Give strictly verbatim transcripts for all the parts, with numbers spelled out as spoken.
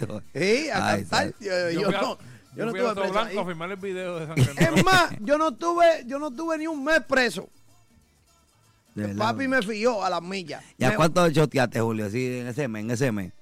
Julito. Sí, a Ay, cantar. Yo, yo, yo fui a- no, yo no fui estuve a preso Blanco ahí. a firmar el video de San Cristóbal. Es más, yo no tuve, yo no tuve ni un mes preso. De El verdad. papi me fió a las millas. ¿Y a Me- cuánto choteaste, Julio? Sí, en ese mes, en ese mes.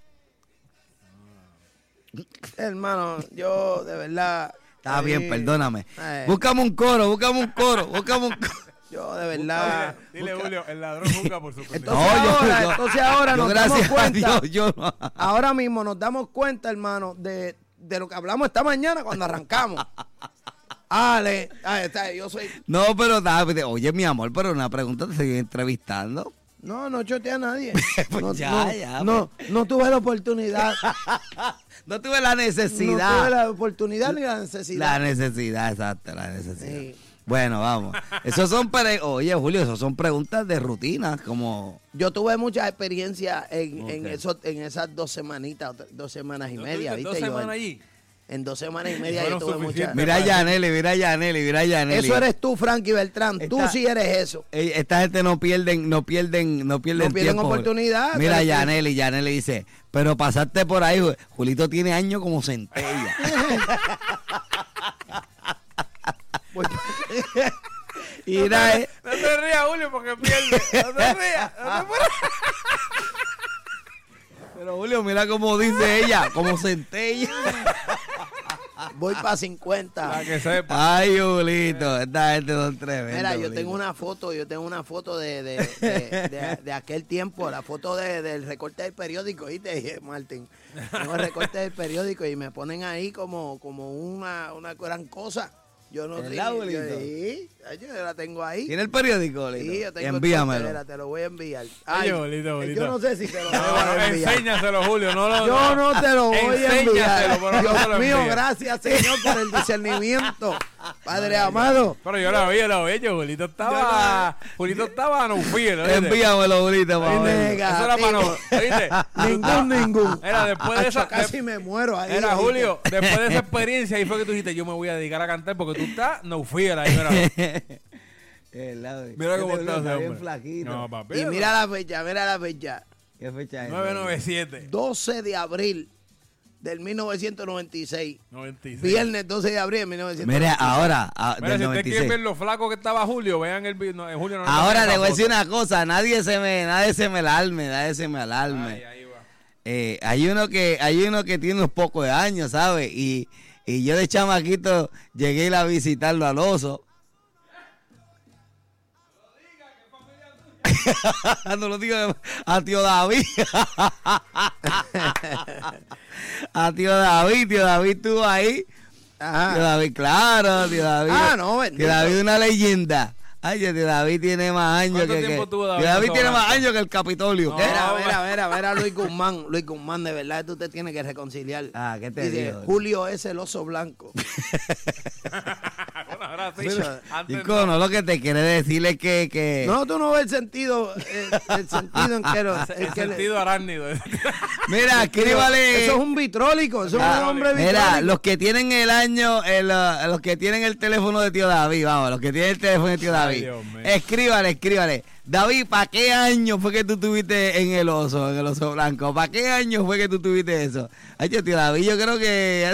Hermano, yo de verdad. Está ahí, bien, perdóname. eh, Búscame un coro, búscame un coro, búscame un coro. Yo de verdad. Dile, dile, Julio, el ladrón juzga por su condición. Entonces ahora, entonces ahora yo, nos gracias damos cuenta. a Dios, yo no. Ahora mismo nos damos cuenta, hermano, de, de lo que hablamos esta mañana cuando arrancamos. Ale, ah, está, yo soy. No, pero nada, oye, mi amor, pero una pregunta, te estoy entrevistando. No, no choteé a nadie. Pues no, ya, no, ya, no, no tuve la oportunidad. No tuve la No necesidad. tuve la oportunidad ni la necesidad. La necesidad, exacto, la necesidad. Sí. Bueno, vamos. Esos son, pre- oye, Julio, esos son preguntas de rutina, como... Yo tuve mucha experiencia en, en, Ok. eso, en esas dos semanitas, dos semanas y ¿No media, estuviste ¿viste? dos Joel? semanas allí? En dos semanas y media Fueron yo tuve mucha. suficientes. Mira a Yaneli, mira a Yaneli, mira a Yaneli. Eso eres tú, Frankie Beltrán. Tú Esta- sí eres eso. Ey, Esta gente no pierden, no pierden, no pierden, No pierden tiempo. oportunidad. Mira, Pero- Yaneli, Yaneli dice, pero pasaste por ahí, Julito tiene años como centella. Pues, Y mira, eh, No te rías, Julio, porque pierde. No te rías. No te puedes- pero Julio, mira cómo dice ella, como centella. voy para cincuenta. Para que sepa. Ay, Julito, esta gente son tremendos. Mira, yo Julito. tengo una foto, yo tengo una foto de, de, de, de- de aquel tiempo, la foto de- del recorte del periódico, ¿viste, Martín? Tengo el recorte del periódico y me ponen ahí como, como una, una gran cosa. Yo no sé. ¿Verdad, yo- Julito? Sí, yo la tengo ahí. ¿Tiene el periódico, Julito? Sí, yo tengo el Envíamelo. postera, te lo voy a enviar. Ay, Julito, Julito. Yo no sé si te lo voy No, a enviar. enséñaselo, Julio. No lo, Yo no te lo voy a Enséñaselo, enviar. pero no Dios te lo mío, envíes. gracias, Señor, por el discernimiento. Padre amado. Pero yo la vi, yo la vi. Yo, Julito estaba. Julito estaba no fiel. ¿oíste? Envíamelo, Julito, para ¿Oíste? verlo. Eso era para no. ¿Oíste? Ningún, ningún. Era después de esa. Acho, casi me muero ahí. Era ¿oíste? Julio, después de esa experiencia, ahí fue que tú dijiste, yo me voy a dedicar a cantar porque tú estás no fiel ahí. Mira, Mira mira cómo está ese bien hombre. flaquito. No, papi. Y mira la fecha, mira la fecha. ¿Qué fecha es? nueve noventa y siete. doce de abril del mil novecientos noventa y seis. noventa y seis. Viernes doce de abril de mil novecientos noventa y Mira, seis. ahora, a- Mira, del si ustedes noventa y quieren seis. ver lo flaco que estaba Julio, vean el video. No, en Julio no le Ahora ponen le esa voy a decir foto. una cosa, nadie se me, nadie se me alarme, nadie se me alarme. Ay, ahí va. Eh, hay uno que, hay uno que tiene unos pocos de años, ¿sabes? Y, y yo de chamaquito llegué a ir a visitarlo al oso. No lo diga a tío David. A tío David, tío David estuvo ahí. Tío Ajá. David, claro, tío David. Ah, no, bendito. Tío David es una leyenda. Ay, tío David tiene más años ¿Cuánto que, que tiempo tuvo David tío David en tiene más Sobrante? años que el Capitolio. No. ¿Qué? Mira, Ah, mira, mira, mira, Luis Guzmán, Luis Guzmán, de verdad tú te tienes que reconciliar. Ah, ¿qué te Dice, digo? Julio es el oso blanco. Bueno, ahora sí. Pero, Antes Chico, no lo que te quiere decir es que, que No, tú no ves el sentido, el, el sentido en que lo... no. el El que le- sentido arácnido. mira, escríbale. Eso es un vitrólico, eso es Ah, un hombre vitrólico. Mira, los que tienen el año, el, uh, los que tienen el teléfono de tío David, vamos, los que tienen el teléfono de tío Ay, David, Dios mío. escríbale, escríbale. David, ¿para qué año fue que tú tuviste en el oso, en el oso blanco? ¿Para qué año fue que tú tuviste eso? Ay, tío David, yo creo que...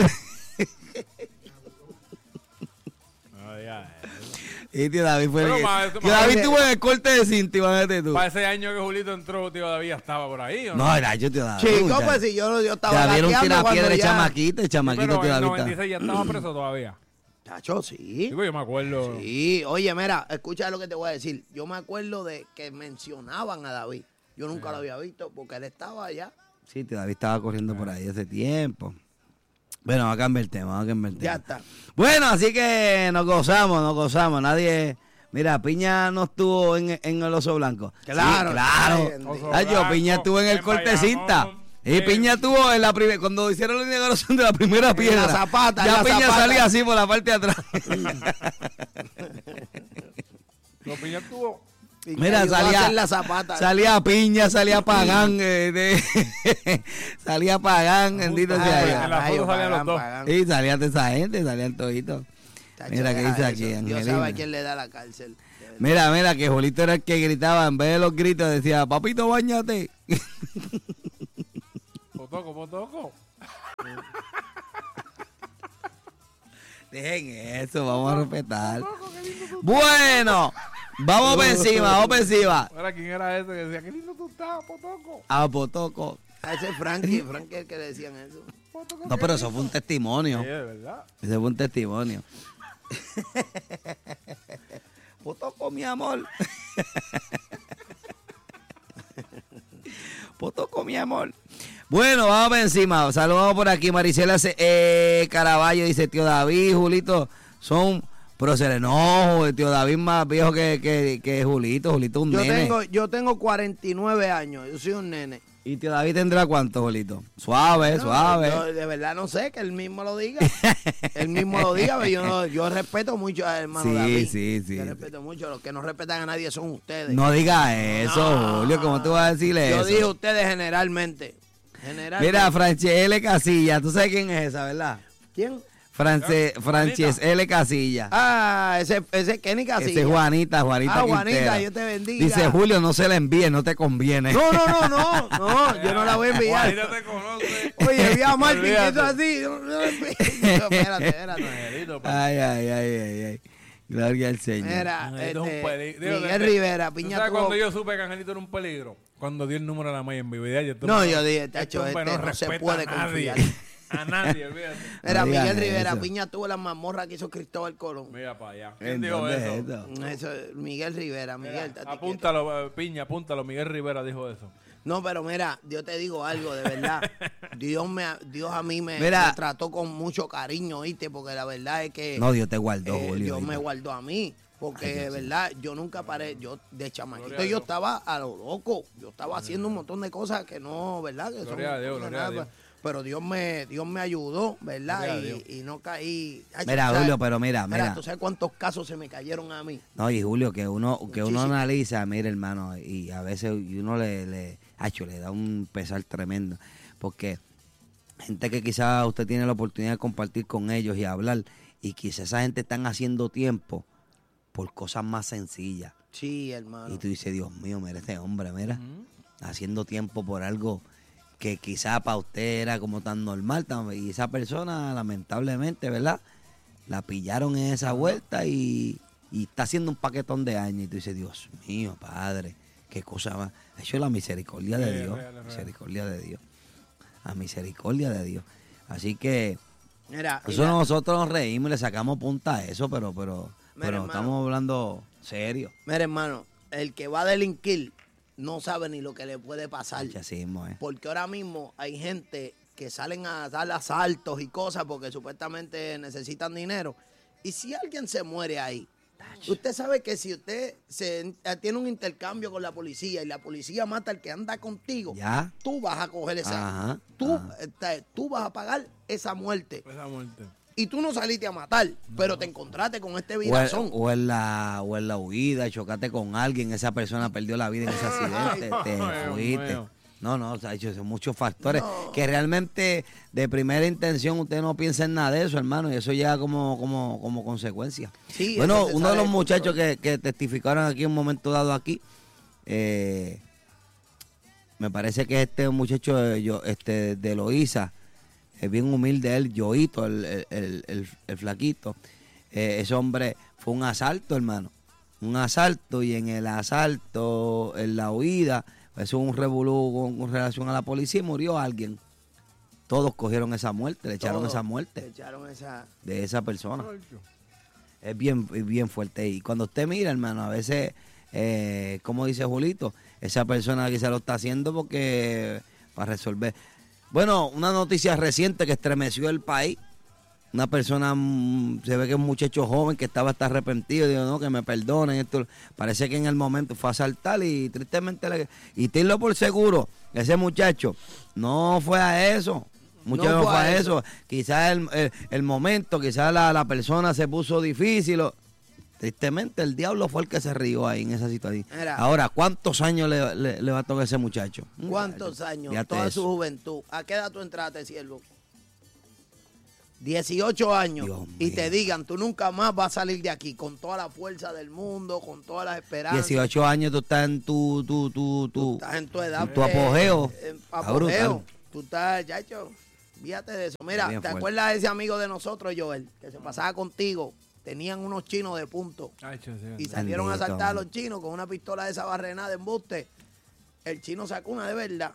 Ay, ay. Y tío David fue Pero el que... ma- Tío ma- David tuvo en el corte de cinta, imagínate tú. Para ese año que Julito entró, tío David ya estaba por ahí, ¿o no? No, era yo, tío David. Chico, muchacho. pues si yo, yo estaba Ya vieron gateando tirar cuando piedra de ya- chamaquito, el Sí, chamaquito pero tío en David. noventa y está- seis ya estaba preso todavía. Chacho, sí. Digo, yo me acuerdo. Sí, oye, mira, escucha lo que te voy a decir. Yo me acuerdo de que mencionaban a David. Yo nunca lo había visto porque él estaba allá. Sí, tío David estaba corriendo por ahí hace tiempo. Bueno, vamos a cambiar el tema, vamos a cambiar el tema. Ya está. Bueno, así que nos gozamos, nos gozamos. Nadie... Mira, Piña no estuvo en, en el oso blanco. Claro, Sí, claro. ay, Oso Ay, yo, blanco, Piña estuvo en el en cortecita. Bayamón. Y Eh, Piña estuvo en la primera, cuando hicieron la inauguración de la primera piedra. zapata, en ya la Piña zapata. salía así por la parte de atrás. Los Piña tuvo. Y que Mira, ayudó a salía, hacer la zapata. salía Piña, salía Pagán, eh, de- salía Pagán, bendito Ay, sea en Dios. la foto salían los dos. Y salían de esa gente, salían toditos. Chacho, Mira qué deja dice eso. aquí, Dios Angelina. sabe a quién le da la cárcel. de verdad. Mira, mira, que Julito era el que gritaba, en vez de los gritos decía, papito, bañate. Potoco, potoco. Dejen eso, vamos a respetar. Bueno, vamos por encima, vamos por encima. Ahora, ¿quién era ese que decía, qué lindo tú estás, Potoco? A Potoco. A ese Frankie, Frankie es el que le decían eso. Potoco, No, qué pero eso lindo. fue un testimonio. Sí, de verdad. Ese fue un testimonio. Potoco, mi amor. Potoco, mi amor. Bueno, vamos por encima. Saludamos por aquí. Maricela eh, Caraballo dice, tío David, Julito, son próceres. No, el tío David más viejo que, que, que Julito. Julito es un Yo nene. tengo, yo tengo cuarenta y nueve años, yo soy un nene. ¿Y tío David tendrá cuánto, Julito? Suave, No, suave. yo de verdad no sé, que él mismo lo diga. Él mismo lo diga, pero yo, no- yo respeto mucho al hermano Sí, David. sí, sí. Yo respeto mucho. Los que no respetan a nadie son ustedes. No diga eso, No. Julio. ¿Cómo tú vas a decirle Yo eso? dije ustedes generalmente. Generalmente. Mira, Frances L. Casilla, ¿tú sabes quién es esa, verdad? ¿Quién? France, Frances L. Casilla. Ah, ese, ese es Kenny Casilla. Esa es Juanita, Juanita Ah, Juanita, Quintero. Dios te bendiga. Dice, Julio, no se la envíe, no te conviene. No, no, no, no, no, yo no la voy a enviar. Juanita te conoce. Oye, vi a Martín que Olvídate. eso así. No, no, espérate, espérate. Angelito, pa. Ay, ay, ay, ay, ay. Gloria al Señor. Mira, Angelito es un este, peligro. Digo, Miguel de- Rivera, ¿Tú piña sabes tuvo- cuando yo supe que Angelito era un peligro? Cuando di el número a la Maya en mi vida. No, yo dije, tacho, hombre este no se respeta puede a nadie. confiar. A nadie, olvídate. Mira, No digan Miguel Rivera, eso. Piña tuvo la mazmorra que hizo Cristóbal Colón. Mira para allá. ¿En ¿Quién dijo dónde eso? es esto? Eso, Miguel Rivera, Miguel. Mira, estate quieto. apúntalo, eh, Piña, apúntalo. Miguel Rivera dijo eso. No, pero mira, yo te digo algo, de verdad. Dios me, Dios a mí me, Mira. me trató con mucho cariño, ¿oíste? Porque la verdad es que No, Dios te guardó, eh, Julio. Dios ¿oíste? me guardó a mí. Porque Ay, de Dios, verdad, yo nunca paré, yo de chamaquito Gloria a yo Dios. estaba a lo loco. Yo estaba haciendo un montón de cosas que no, ¿verdad? Que Gloria a Dios, cosas gloria a nada, Dios. Pero Dios me, Dios me ayudó, Gloria a ¿verdad? Dios. Y, y no caí. Ay, Mira, ¿tú sabes? Julio, pero mira, mira. ¿tú sabes cuántos casos se me cayeron a mí? No, y Julio, que uno, que uno Muchísimo. analiza, mira, hermano, y a veces y uno le, le, acho, le da un pesar tremendo. Porque gente que quizás usted tiene la oportunidad de compartir con ellos y hablar, y quizás esa gente están haciendo tiempo por cosas más sencillas. Sí, hermano. Y tú dices, Dios mío, mira este hombre, mira, haciendo tiempo por algo que quizá para usted era como tan normal. tan- y esa persona, lamentablemente, ¿verdad? La pillaron en esa vuelta y, y está haciendo un paquetón de años. Y tú dices, Dios mío, Padre, qué cosa más. Eso es la misericordia de Sí, Dios. real, real. Misericordia de Dios. La misericordia de Dios. Así que Mira, eso mira, nosotros nos reímos y le sacamos punta a eso, pero, pero, Mira, pero hermano. estamos hablando serio. mira, hermano, el que va a delinquir no sabe ni lo que le puede pasar. Así mismo, ¿eh? Porque ahora mismo hay gente que salen a dar asaltos y cosas porque supuestamente necesitan dinero. Y si alguien se muere ahí, usted sabe que si usted se, eh, tiene un intercambio con la policía y la policía mata al que anda contigo, Ya. tú vas a coger esa. Ajá, tú, ajá. este, tú vas a pagar esa muerte. Esa muerte. Y tú no saliste a matar, pero te encontraste con este O, en- virazón. o en la, o en la huida, chocaste con alguien, esa persona perdió la vida en ese accidente, Ay, te Dios fuiste. mío. No, no, o sea, hecho, son muchos factores No. que realmente de primera intención usted no piensa en nada de eso, hermano, y eso llega como, como, como consecuencia. Sí, Bueno, eso te uno de sale los de muchachos control. que, que testificaron aquí en un momento dado aquí, eh, me parece que este muchacho de, yo, este, de Loíza, es bien humilde él, Yoito, el, el, el, el- el flaquito. Eh, ese hombre fue un asalto, hermano. Un asalto, y en el asalto, en la huida, eso un revolú con, con relación a la policía y murió alguien. Todos cogieron esa muerte, le echaron Todo. esa Le muerte echaron esa. de esa persona. Es bien, es bien fuerte. Y cuando usted mira, hermano, a veces, eh, como dice Julito, esa persona quizá lo está haciendo porque para resolver. Bueno, una noticia reciente que estremeció el país. Una persona, mm, se ve que es un muchacho joven que estaba hasta arrepentido, digo, no, que me perdonen. Esto parece que en el momento fue a saltar y tristemente le. Y tenlo por seguro, ese muchacho no fue a eso. Muchacho no, fue a eso. Quizás el, el, el momento, quizás la, la persona se puso difícil. o- Tristemente, el diablo fue el que se rió ahí en esa situación. Mira. Ahora, ¿cuántos años le, le- le va a tocar a ese muchacho? ¿Cuántos años? Fíjate Toda eso. su juventud. ¿A qué edad tú entraste, siervo? dieciocho años. Dios Y mío. te digan, tú nunca más vas a salir de aquí con toda la fuerza del mundo, con todas las esperanzas. dieciocho años, tú estás en tu, tu, tu, Tú tu, estás en tu edad. tu apogeo. eh, en Está apogeo. brutal. Tú estás, chacho. Fíjate de eso. Mira, ¿te fuerte. acuerdas de ese amigo de nosotros, Joel, que se pasaba contigo? Tenían unos chinos de punto. Ay, che, sí, Y sí. salieron a Bendito, asaltar a man. los chinos con una pistola de esa barrenada de embuste. El chino sacó una de verdad.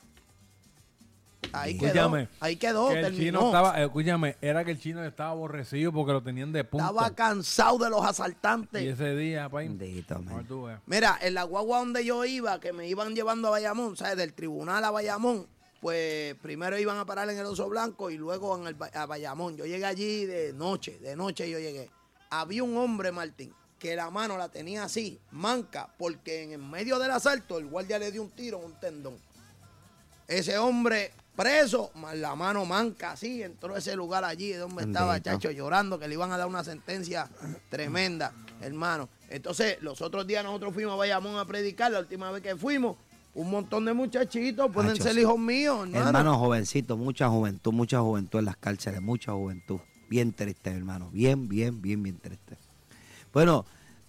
Ahí quedó. Escúchame, Ahí quedó, que el terminó. chino estaba, escúchame, era que el chino estaba aborrecido porque lo tenían de punto. Estaba cansado de los Y asaltantes. ese día, pa' Bendito, man. para tú veas. Mira, en la guagua donde yo iba, que me iban llevando a Bayamón, ¿sabes? Del tribunal a Bayamón, pues primero iban a parar en el Oso Blanco y luego en el, Ba- a Bayamón. Yo llegué allí de noche, de noche yo llegué. Había un hombre, Martín, que la mano la tenía así, manca, porque en el medio del asalto el guardia le dio un tiro en un tendón. Ese hombre preso, más la mano manca así, entró a ese lugar allí donde estaba, Bendito. chacho, llorando, que le iban a dar una sentencia tremenda, hermano. Entonces, los otros días nosotros fuimos a Bayamón a predicar, la última vez que fuimos, un montón de muchachitos, pueden Chacho, ser sí. hijos míos, hermano. Hermano, jovencito, mucha juventud, mucha juventud en las cárceles, mucha juventud. Bien triste, hermano. Bien, bien, bien, bien triste. Bueno,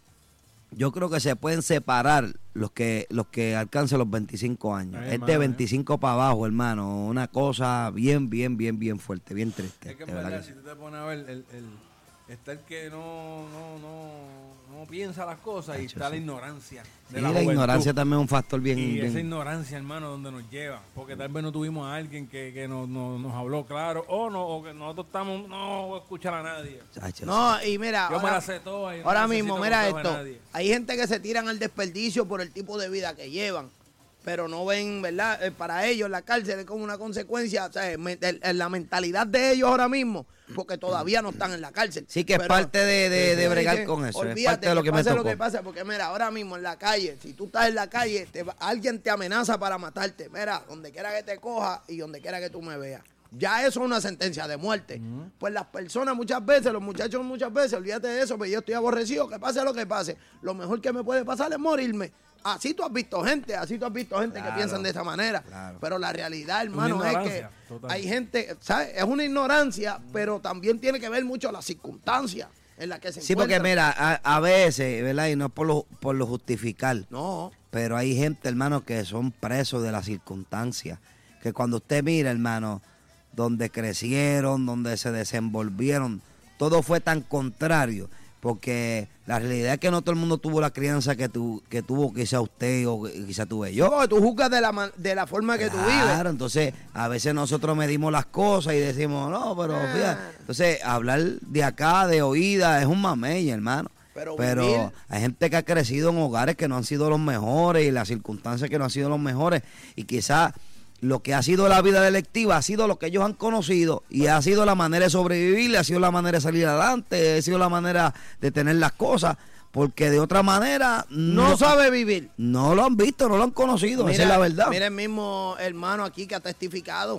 yo creo que se pueden separar los que los que alcancen los veinticinco años. Ay, es hermano, de eh. veinticinco para abajo, hermano. Una cosa bien, bien, bien, bien fuerte, bien triste. Es que en de verdad verdad, que si sí. tú te pones a ver, el, el, está el que no, no, no, no piensa las cosas y Chacho, está la sí. ignorancia. Sí, De la, la, juventud. ignorancia también es un factor bien... Y bien- esa ignorancia, hermano, donde nos lleva. Porque tal vez no tuvimos a alguien que, que nos, nos, nos habló claro. O no, o que nosotros estamos, no voy a escuchar a nadie. Chacho, No, y mira, Yo me ahora, la sé toda. y no ahora necesito mismo, mira consejo de esto, nadie. hay gente que se tiran al desperdicio por el tipo de vida que llevan, pero no ven, ¿verdad? Eh, para ellos la cárcel es como una consecuencia, o sea, me- el- el- la mentalidad de ellos ahora mismo, porque todavía no están en la cárcel. Sí, que es Pero- parte de, de, de Sí, bregar sí. con eso. Es Olvídate parte de lo que me pase tocó. lo que pasa, porque mira, ahora mismo en la calle, si tú estás en la calle, te va- alguien te amenaza para matarte. Mira, donde quiera que te coja y donde quiera que tú me veas. Ya eso es una sentencia de muerte. Pues las personas muchas veces, los muchachos muchas veces, olvídate de eso, pues yo estoy aborrecido, que pase lo que pase. Lo mejor que me puede pasar es morirme. Así tú has visto gente, así tú has visto gente Claro, que piensan de esa manera. claro. Pero la realidad, hermano, es que ignorancia, total. hay gente, ¿sabes? Es una ignorancia, pero también tiene que ver mucho las circunstancias en las que se Sí, porque encuentran. mira, a, a veces, ¿verdad? Y no es por lo, por lo justificar. No. Pero hay gente, hermano, que son presos de las circunstancias. Que cuando usted mira, hermano, donde crecieron, donde se desenvolvieron, todo fue tan contrario. Porque la realidad es que no todo el mundo tuvo la crianza que, tu, que tuvo quizá usted o que quizá tuve yo. Porque tú juzgas de la, man- de la forma que tú vives. Claro, entonces a veces nosotros medimos las cosas y decimos, no, pero Ah. fíjate. Entonces, hablar de acá, de oída, es un mamey, hermano. Pero Pero vivir- hay gente que ha crecido en hogares que no han sido los mejores y las circunstancias que no han sido los mejores. Y quizás lo que ha sido la vida delictiva ha sido lo que ellos han conocido y ha sido la manera de sobrevivir, ha sido la manera de salir adelante, ha sido la manera de tener las cosas. Porque de otra manera No, sabe vivir. no lo han visto, no lo han conocido. Esa es la verdad. Mira el mismo hermano aquí que ha testificado.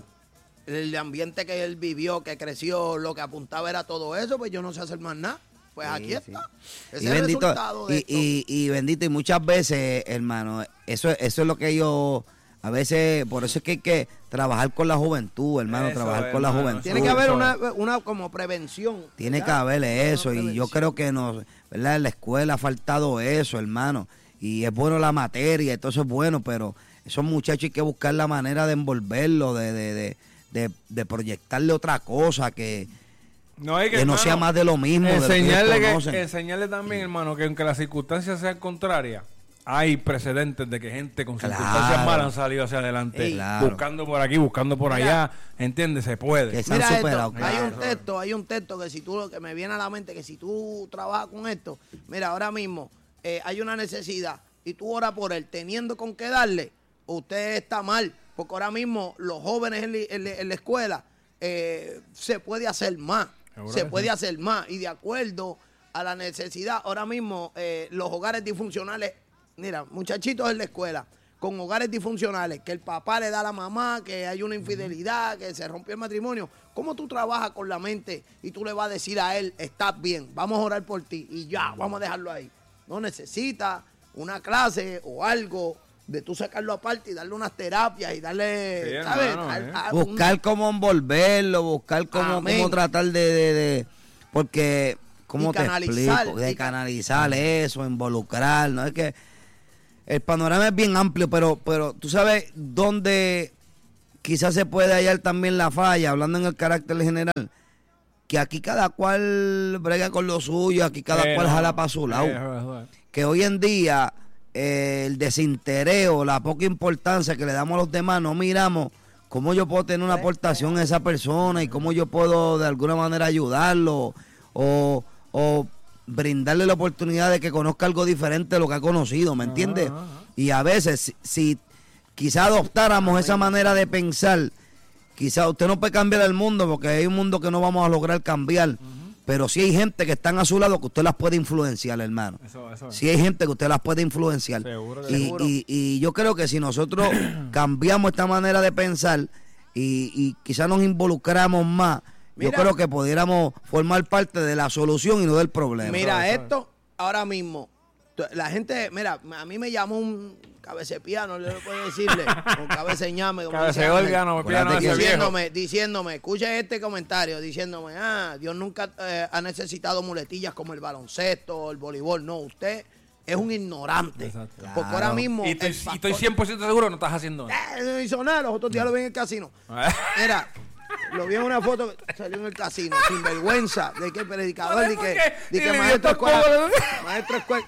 El ambiente que él vivió, que creció, lo que apuntaba era todo eso, pues yo no sé hacer más nada. Pues Sí, aquí sí. está. Ese Y es el bendito, resultado de y, esto. y, y bendito, y muchas veces, hermano, eso, eso es lo que yo, a veces, por eso es que hay que trabajar con la juventud, hermano, Eso, trabajar con la hermano, juventud. Tiene que haber eso una, es. una como prevención. Tiene que ¿verdad? haber Una eso, y yo prevención. creo que nos, ¿verdad? En la escuela ha faltado eso, hermano, y es bueno la materia, entonces es bueno, pero esos muchachos hay que buscar la manera de envolverlo, de, de, de, de, de proyectarle otra cosa, que, No, hay que, que no sea hermano, más de lo mismo, de lo que ellos enseñarle, que, conocen. enseñarle también, hermano, que aunque las circunstancias sean contrarias, hay precedentes de que gente con Claro. circunstancias malas han salido hacia adelante, Ey. Claro. buscando por aquí, buscando por Mira. allá, ¿entiendes? Se puede. Que se han Mira esto, superado, hay claro. un texto, hay un texto que si tú lo que me viene a la mente, que si tú trabajas con esto, mira, ahora mismo eh, hay una necesidad y tú oras por él, teniendo con qué darle, usted está mal, porque ahora mismo los jóvenes en, li- en li- en la escuela eh, se puede hacer más, Seguro se que puede sí. hacer más y de acuerdo a la necesidad, ahora mismo eh, los hogares disfuncionales, mira, muchachitos en la escuela, con hogares disfuncionales, que el papá le da a la mamá, que hay una infidelidad, que se rompió el matrimonio. ¿Cómo tú trabajas con la mente y tú le vas a decir a él, estás bien, vamos a orar por ti y ya, vamos a dejarlo ahí? No necesita una clase o algo de tú sacarlo aparte y darle unas terapias y darle, Sí, ¿sabes? hermano, A- eh. a- un- Buscar cómo envolverlo, buscar cómo, Amén. cómo tratar de, de, de- porque, ¿cómo Y te canalizar, explico? De y ca- canalizar eso, involucrar, ¿no? Es que el panorama es bien amplio, pero, pero tú sabes dónde quizás se puede hallar también la falla, hablando en el carácter general, que aquí cada cual brega con lo suyo, aquí cada Eh, cual no, jala para su lado. eh, eh, Que hoy en día eh, el desinterés, la poca importancia que le damos a los demás, no miramos cómo yo puedo tener una aportación a esa persona y cómo yo puedo de alguna manera ayudarlo o, o brindarle la oportunidad de que conozca algo diferente de lo que ha conocido, ¿me entiendes? Ajá, ajá. Y a veces, si, si quizá adoptáramos esa manera de pensar, quizá usted no puede cambiar el mundo porque hay un mundo que no vamos a lograr cambiar, uh-huh. pero sí hay gente que están a su lado que usted las puede influenciar, hermano. Eso, eso es. Sí hay gente que usted las puede influenciar. Seguro que y, seguro. y, y yo creo que si nosotros cambiamos esta manera de pensar y, y quizá nos involucramos más, Mira. yo creo que pudiéramos formar parte de la solución y no del problema. Mira, Eso, eso. esto ahora mismo, tu- la gente, mira, a mí me llamó un cabecepiano, yo le puedo decirle, un cabeceñame, como dice Cabece Ángel, órgano, me Acuérdate piano que ese viejo. diciéndome, diciéndome, escuche este comentario, diciéndome, ah, Dios nunca eh, ha necesitado muletillas como el baloncesto o el voleibol, no, usted es un ignorante, Exacto. porque Claro. ahora mismo Y estoy, el y pastor- estoy cien por ciento seguro que no estás haciendo nada. Eh, no hizo nada, los otros días lo vi en el casino. Mira, lo vi en una foto que salió en el casino, sin vergüenza, de que el predicador, de ¿Por que, qué? de Y que le maestro dio escuela, tampoco. maestro escuela,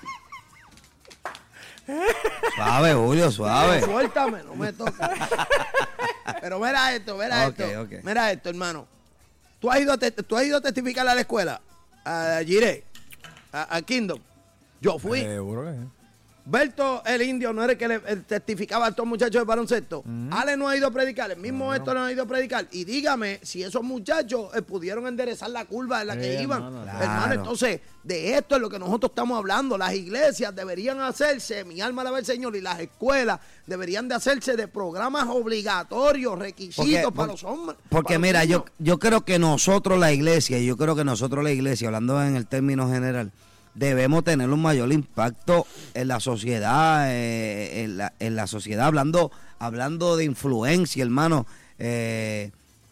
Suave, Julio, suave. suéltame, no me toques. Pero mira esto, mira Ok, esto, ok. mira esto, hermano. ¿Tú has ido a, te- tú has ido a testificar a la escuela, a Giré, a, a Kingdom? Yo fui. Seguro que sí. Berto, el indio, no era el que le el testificaba a estos muchachos de baloncesto. Ale no ha ido a predicar, el mismo Héctor no ha ido a predicar. Y dígame si esos muchachos eh, pudieron enderezar la curva en la que Sí, iban. hermano, claro. Hermano, entonces, de esto es lo que nosotros estamos hablando. Las iglesias deberían hacerse, mi alma alaba al Señor, y las escuelas deberían de hacerse de programas obligatorios, requisitos Porque- para los hombres. Porque para los mira, yo, niños. yo creo que nosotros la iglesia, yo creo que nosotros la iglesia, hablando en el término general, debemos tener un mayor impacto en la sociedad, eh, en, la, en la sociedad, hablando, hablando de influencia, hermano, eh,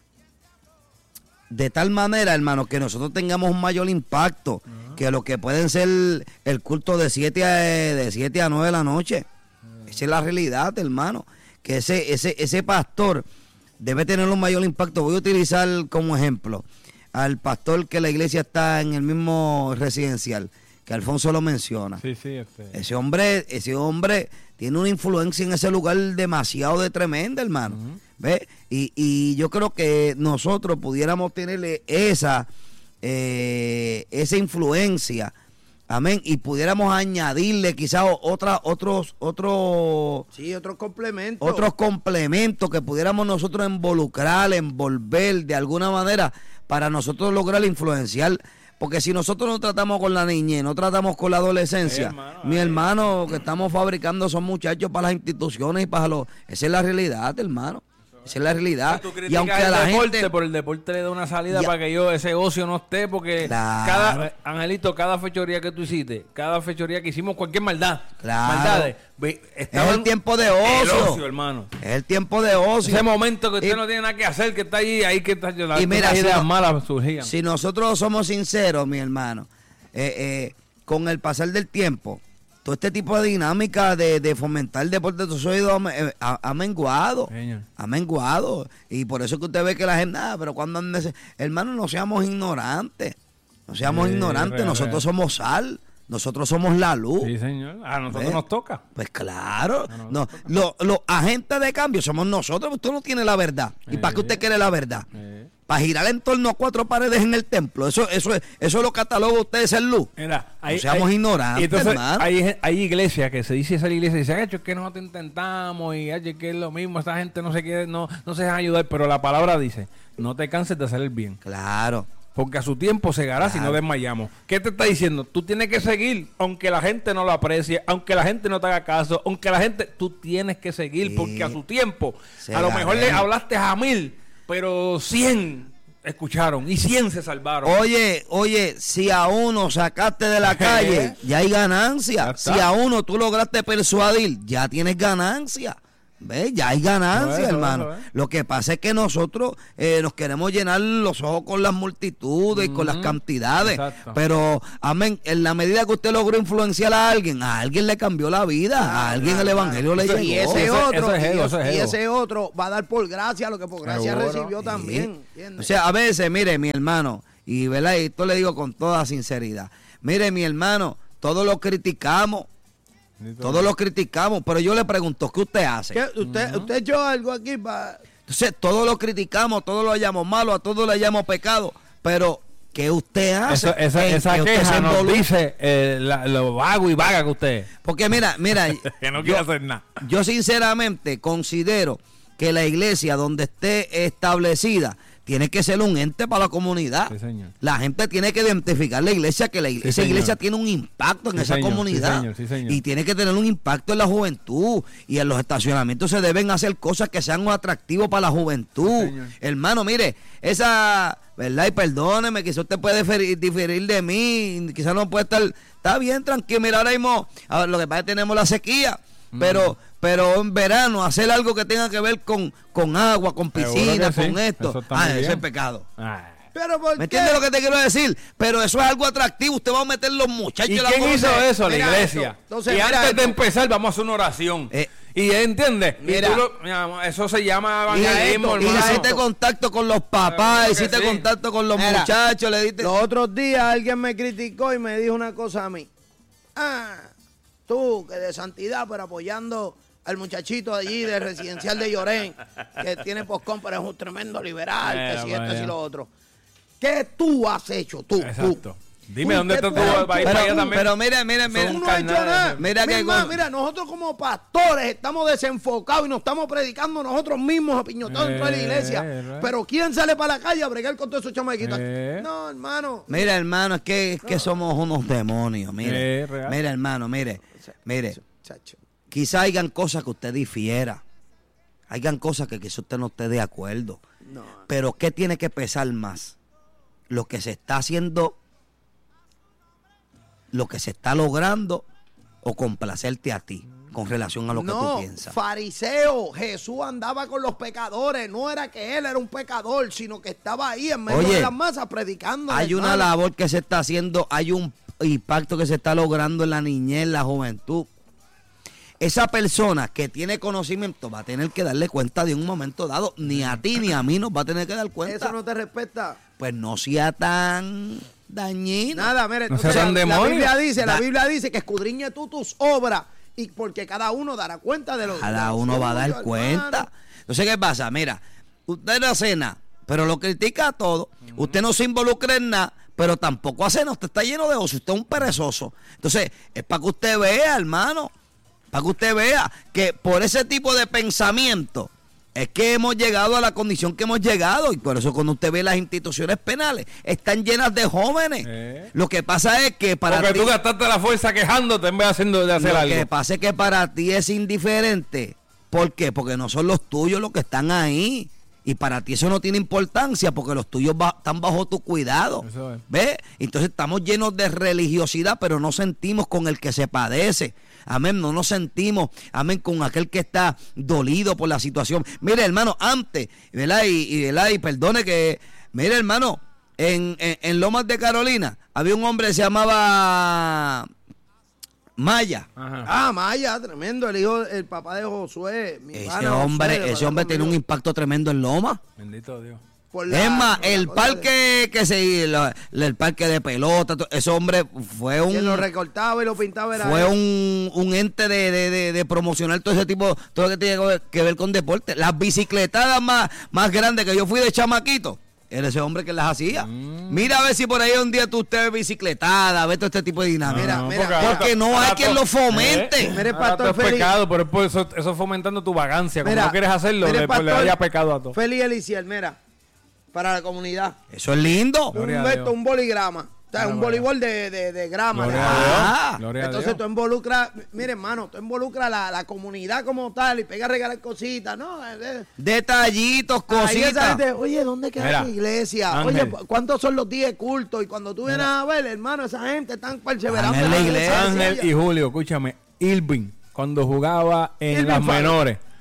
de tal manera, hermano, que nosotros tengamos un mayor impacto que lo que pueden ser el culto de siete a, de siete a nueve de la noche. Esa es la realidad, hermano, que ese, ese, ese pastor debe tener un mayor impacto. Voy a utilizar como ejemplo al pastor que la iglesia está en el mismo residencial, que Alfonso lo menciona. Sí, sí, este. Ese hombre, ese hombre tiene una influencia en ese lugar demasiado de tremenda, hermano. Ujú. ¿Ves? Y, y yo creo que nosotros pudiéramos tenerle esa, eh, esa influencia, amén, y pudiéramos añadirle quizás otra, otros, otros, Sí, otros complementos. otros complementos que pudiéramos nosotros involucrar, envolver de alguna manera para nosotros lograr influenciar. Porque si nosotros no tratamos con la niñez, no tratamos con la adolescencia, Sí, hermano, mi ahí. hermano, que estamos fabricando son muchachos para las instituciones y para los... Esa es la realidad, hermano. Esa es la realidad. Tú Y criticas aunque a el la deporte, gente... por el deporte le da una salida Ya. para que yo ese ocio no esté, porque Claro. cada, Angelito, cada fechoría que tú hiciste, cada fechoría que hicimos, cualquier maldad, Claro. maldades, ve, Es estaban- el tiempo de el ocio. ocio, hermano. Es el tiempo de ocio. Ese momento que usted Y- no tiene nada que hacer, que está ahí, ahí que está, las, Y mira, las si ideas no- malas surgían. Si nosotros somos sinceros, mi hermano, eh, eh, con el pasar del tiempo, todo este tipo de dinámica de, de fomentar el deporte de tus oídos ha, eh, ha- ha menguado. Señor. Ha menguado. Y por eso que usted ve que la gente, ah, pero cuando ande ese-". Hermano, no seamos ignorantes. No seamos Sí, ignorantes. real, Nosotros real. somos sal. Nosotros somos la luz. Sí, señor. A nosotros ¿Ves? nos toca. Pues claro, No, no, no, los los agentes de cambio somos nosotros, usted no tiene la verdad. ¿Y Eh. para qué usted quiere la verdad? Eh. Para girar en torno a cuatro paredes en el templo. Eso eso es- eso lo cataloga usted de ser luz. Mira, No seamos ignorantes, y entonces, hermano. hay, hay iglesias que se dice esa iglesia y dice, "Ay, es que nosotros intentamos y ay, es que es lo mismo, esta gente no se quiere, no, no se deja ayudar", pero la palabra dice, no te canses de hacer el bien, Claro. porque a su tiempo segará si no Claro. desmayamos. ¿Qué te está diciendo? Tú tienes que seguir, aunque la gente no lo aprecie, aunque la gente no te haga caso, aunque la gente, tú tienes que seguir, Sí. porque a su tiempo, a lo Segaremos. mejor le hablaste a mil, pero cien escucharon y cien se salvaron. Oye, oye, si a uno sacaste de la calle, ya hay Ya ganancia. está. Si a uno tú lograste persuadir, ya tienes ganancia. ¿Ves? Ya hay ganancia, Eso, hermano. eso, ¿eh? Lo que pasa es que nosotros eh, nos queremos llenar los ojos con las multitudes y con las Ujú. cantidades. Exacto. Pero, amén, en la medida que usted logró influenciar a alguien, a alguien le cambió la vida, a alguien el evangelio le Y llegó. ese Eso- otro, eso es ego, y, eso es y ego. ese otro va a dar por gracia lo que por gracia Seguro. recibió Sí. también. ¿entiendes? O sea, a veces, mire, mi hermano, y, ¿verdad? y esto le digo con toda sinceridad, mire, mi hermano, todos lo criticamos, todos lo criticamos, pero yo le pregunto, ¿qué usted hace? ¿Qué? ¿Usted, usted echó algo aquí para... Entonces, todos lo criticamos, todos lo hallamos malo, a todos le llamamos pecado, pero ¿qué usted hace? Eso- esa en esa que usted se queja nos involucre? dice eh, la- lo vago y vaga que usted es. Porque mira, mira, Que no yo, quiere hacer nada. yo sinceramente considero que la iglesia donde esté establecida tiene que ser un ente para la comunidad. Sí, señor. La gente tiene que identificar la iglesia, que la iglesia, esa señor. iglesia tiene un impacto en Sí, esa señor, comunidad. sí, señor, sí, señor. Y tiene que tener un impacto en la juventud. Y en los estacionamientos se deben hacer cosas que sean atractivos para la juventud. Sí, señor. Hermano, mire, esa, ¿verdad? Y perdóneme, quizás usted puede diferir, diferir de mí, quizás no puede estar, está bien, tranquilo. Mira, ahora mismo, a ver, lo que pasa es que tenemos la sequía, pero pero en verano hacer algo que tenga que ver con, con agua, con Seguro piscina, que sí. con esto, Eso está ah, muy eso bien. es pecado. Ay. ¿Pero por ¿Me qué? entiendes lo que te quiero decir? Pero eso es algo atractivo. Usted va a meter los muchachos ¿Y en la quién hizo comunidad. eso? La Mira iglesia. esto. Entonces, y mira antes de esto. empezar, vamos a hacer una oración. Eh. y entiende. Mira. Y tú lo- mira, eso se llama Mira evangelismo, esto, Y mira hermano. hiciste contacto con los papás, Seguro que hiciste sí. contacto con los Mira, muchachos, le diste... Los otros días alguien me criticó y me dijo una cosa a mí. Ah, tú que de santidad, pero apoyando al muchachito allí del residencial de Llorén, que tiene postcom, pero es un tremendo liberal, Mira, que si esto, vaya. si lo otro. ¿Qué tú has hecho, tú? Exacto. tú? Dime Tú, dónde ¿qué está tú tu has hecho? país pero, para allá también. pero mira, mira, Son mira. Tú un no has hecho carnal. nada. Mira que Mira, con- mira, nosotros como pastores estamos desenfocados y nos estamos predicando nosotros mismos apiñotados dentro de la iglesia. Eh, Pero ¿quién sale para la calle a bregar con todos esos chamaquitos? Eh. No, hermano. Mira, hermano, es que, es que somos unos demonios. Mire, Eh, real. mira, hermano, mire, mire. Chacho. Quizá hayan cosas que usted difiera. Hayan cosas que quizá usted no esté de acuerdo. No. Pero ¿qué tiene que pesar más? Lo que se está haciendo, lo que se está logrando, o complacerte a ti con relación a lo que no, tú piensas. fariseo, Jesús andaba con los pecadores, no era que él era un pecador, sino que estaba ahí en medio Oye, de las masas predicando. Hay una labor que se está haciendo, hay un impacto que se está logrando en la niñez, en la juventud. Esa persona que tiene conocimiento va a tener que darle cuenta de un momento dado. Ni a ti ni a mí nos va a tener que dar cuenta. Eso no te respeta. Pues no sea tan dañino. Nada, mire, No entonces sean la, la demonios. Biblia dice, la Da- Biblia dice que escudriñe tú tus obras y porque cada uno dará cuenta de lo Cada de lo uno va a dar suyo, cuenta. hermano. Entonces, ¿qué pasa? Mira, usted no hace nada, pero lo critica a todo. Usted no se involucra en nada, pero tampoco hace nada. Usted está lleno de ocio, usted es un perezoso. Entonces, es para que usted vea, hermano, para que usted vea que por ese tipo de pensamiento es que hemos llegado a la condición que hemos llegado. Y por eso cuando usted ve las instituciones penales, están llenas de jóvenes. Eh. Lo que pasa es que para Porque ti... tú gastaste la fuerza quejándote en vez de, haciendo, de hacer Lo algo. que pasa es que para ti es indiferente. ¿Por qué? Porque no son los tuyos los que están ahí. Y para ti eso no tiene importancia porque los tuyos ba- están bajo tu cuidado. Eso es. ¿Ves? Entonces estamos llenos de religiosidad, pero no sentimos con el que se padece. Amén, no nos sentimos, amén, con aquel que está dolido por la situación. Mire, hermano, antes, ¿verdad? Y, y, ¿verdad? y perdone que, mire, hermano, en, en, en Lomas de Carolina había un hombre que se llamaba Maya. Ajá. Ah, Maya, tremendo, el hijo, el papá de Josué. Mi Ese pana Josué, hombre, de ese hombre Padre tiene un conmigo. impacto tremendo en Loma. Bendito Dios. Por la- Es más, por la el cosa de- parque que se la- el parque de pelota, to- ese hombre fue un Quien lo recortaba y lo pintaba era fue él. un, un ente de, de, de, de promocionar todo ese tipo, todo lo que tiene que ver- que ver con deporte. Las bicicletadas más, más grandes que yo fui de chamaquito, era ese hombre que las hacía. Mira a ver si por ahí un día tú usted ve bicicletada, ve todo este tipo de dinámica. Mira, mira, porque ahora- porque no hay ahora quien to- lo fomente. Eh, Mire, ahora pastor todo es Félix. pecado, pero es por eso, eso es fomentando tu vagancia. Como Mira, no quieres hacerlo, mire, le, pues, le pastor haya pecado a todo. Félix Eliciel, mira, para la comunidad. Eso es lindo. Gloria un, a esto, Dios. un boligrama. O sea, Mira un para voleibol de, de, de grama. de Gloria grama. a Ah. Dios. Gloria a Entonces Dios. tú involucras, mire hermano, tú involucras la, la comunidad como tal y pega a regalar cositas, ¿no? Eh, eh. Detallitos, Ahí esa cositas. gente, oye, ¿dónde queda Mira, tu iglesia? Ángel. Oye, ¿cuántos son los días de culto? Y cuando tú vienes a ver, hermano, esa gente están perseverando. Ángel, la iglesia. Ángel y Julio, escúchame, Irving, cuando jugaba en Irving las Faro. menores,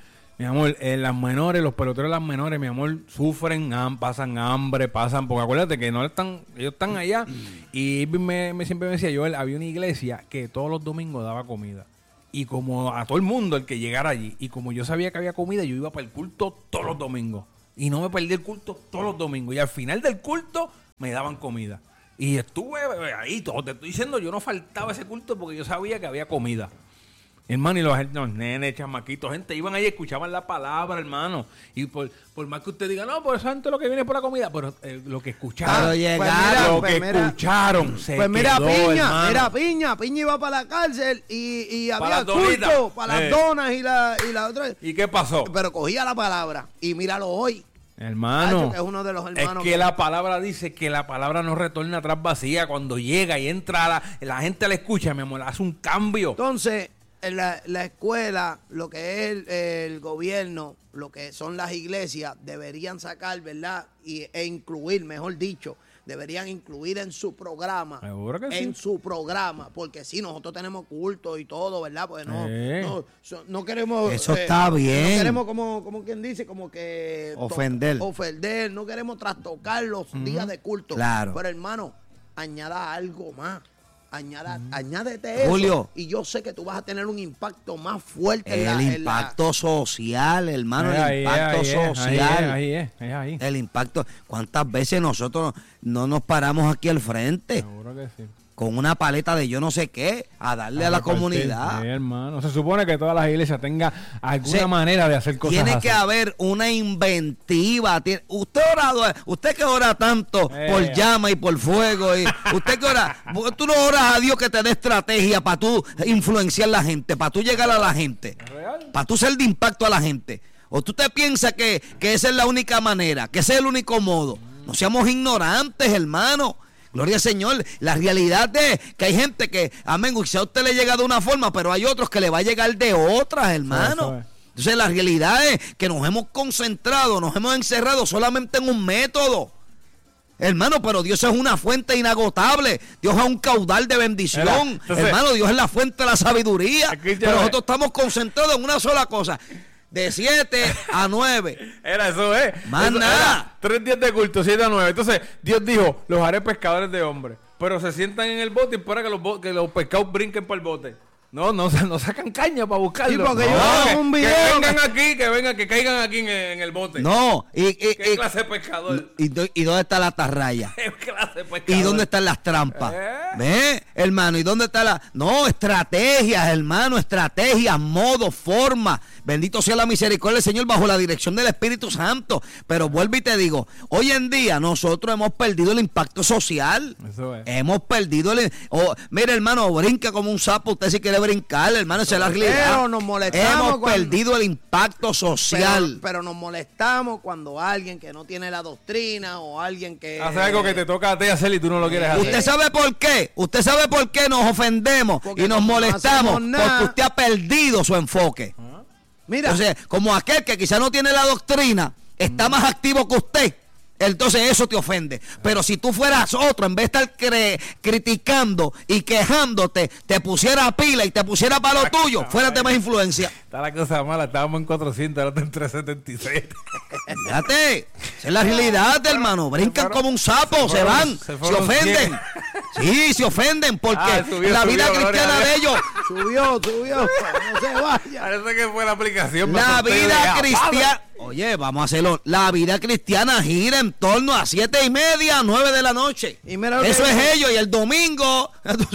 Mi amor, eh, las menores, los peloteros de las menores, mi amor, sufren, ham, pasan hambre, pasan, porque acuérdate que no están, ellos están allá. Y me, me siempre me decía, Joel, había una iglesia que todos los domingos daba comida. Y como a todo el mundo, el que llegara allí, y como yo sabía que había comida, yo iba para el culto todos los domingos. Y no me perdí el culto todos los domingos. Y al final del culto me daban comida. Y estuve ahí, todo, te estoy diciendo, yo no faltaba ese culto porque yo sabía que había comida. Hermano, y los, los nenes, chamaquitos, gente, iban ahí y escuchaban la palabra, hermano. Y por, por más que usted diga, no, por eso gente lo que viene por la comida, pero eh, lo que escucharon, Pero llegaron, lo pues que mira, escucharon, se Pues mira, quedó, Piña, hermano. mira, Piña, Piña iba para la cárcel y, y Para había las donitas. culto para Eh. las donas y la, y la otra. ¿Y qué pasó? Pero cogía la palabra y míralo hoy. Hermano, Nacho, que es uno de los es hermanos que, que- la palabra dice que la palabra no retorna atrás vacía. Cuando llega y entra, la, la gente la escucha, mi amor, hace un cambio. Entonces, en la, la escuela, lo que es el, el gobierno, lo que son las iglesias, deberían sacar, ¿verdad? Y, e incluir, mejor dicho, deberían incluir en su programa. Seguro que sí. En su programa, porque sí, nosotros tenemos culto y todo, ¿verdad? Pues no, Sí. no, so- no queremos... Eso está bien. No queremos, como, como quien dice, como que... to- Ofender. Ofender, no queremos trastocar los días de culto. Claro. Pero hermano, añada algo más. Añada, añádete eso. Julio. Y yo sé que tú vas a tener un impacto más fuerte en la, El en la- impacto social, hermano, Es el ahí, impacto es, ahí es, social. Ahí es, ahí es, ahí es. El impacto. ¿Cuántas veces nosotros no nos paramos aquí al frente Seguro que sí. con una paleta de yo no sé qué a darle a, la repartir. comunidad? Sí, hermano. Se supone que todas las iglesias tengan alguna Sí. manera de hacer cosas Tiene así. que haber una inventiva. Tiene- Usted ora, usted que ora tanto Eh. por llama y por fuego, y usted que ora, tú no oras a Dios que te dé estrategia para tú influenciar a la gente, para tú llegar a la gente, Real. para tú ser de impacto a la gente. O tú te piensas que, que esa es la única manera, que ese es el único modo. No seamos ignorantes, hermano. Gloria al Señor. La realidad es que hay gente que, amén, quizá a usted le llega de una forma, pero hay otros que le va a llegar de otras, hermano. Eso es. Entonces la realidad es que nos hemos concentrado, nos hemos encerrado solamente en un método. Hermano, pero Dios es una fuente inagotable. Dios es un caudal de bendición. Mira, entonces- hermano, Dios es la fuente de la sabiduría. Aquí ya Pero ve. nosotros estamos concentrados en una sola cosa. De siete a nueve. Era eso, ¿eh? Más Eso nada. era tres días de culto, siete a nueve. Entonces, Dios dijo, los haré pescadores de hombres. Pero se sientan en el bote y espera que los, bo- que los pescados brinquen por el bote. No, no, no sacan caña para buscarlo. Sí, porque No, yo hago que, un que video vengan aquí, que vengan, que caigan aquí en, en el bote. No. Y, y, ¿Qué y- clase de pescador? y, do- ¿y dónde está la atarraya? ¿Qué clase de pescador? ¿Y dónde están las trampas? ¿Eh? ¿Ve, hermano? ¿Y dónde está la...? No, estrategias, hermano, estrategias, modo, forma. Bendito sea la misericordia del Señor bajo la dirección del Espíritu Santo. Pero vuelvo y te digo, hoy en día nosotros hemos perdido el impacto social. Eso es. Hemos perdido el... Oh, mire, hermano, brinca como un sapo. Usted si quiere brincar, hermano, esa es la realidad. Pero nos molestamos Hemos cuando- perdido el impacto social. Pero, pero nos molestamos cuando alguien que no tiene la doctrina o alguien que... Hace algo que te toca a ti hacer y tú no lo quieres hacer. ¿Usted sabe por qué? ¿Usted sabe por qué nos ofendemos Porque y nos como no molestamos? hacemos nada. Porque usted ha perdido su enfoque. Mira, Entonces, como aquel que quizá no tiene la doctrina, está más activo que usted, entonces eso te ofende. Pero si tú fueras otro, en vez de estar cre- criticando y quejándote, te pusiera pila y te pusiera para lo tuyo, fuera de más influencia. Está la cosa mala, estábamos en cuatrocientos, ahora está en trescientos setenta y siete. Fíjate, esa es la realidad, hermano. Brincan fueron- como un sapo, se se, fueron- van, se se, fueron ofenden. Sí, se ofenden porque Ah, subió, la vida subió, cristiana gloria a de Dios. ellos, subió, subió, no se vaya. Parece que fue la aplicación. me la asusté y vida dije, "Ah, cristiana, oye, vamos a hacerlo. La vida cristiana gira en torno a siete y media, nueve de la noche. Y mira lo que Eso es dice. ellos. Y el domingo,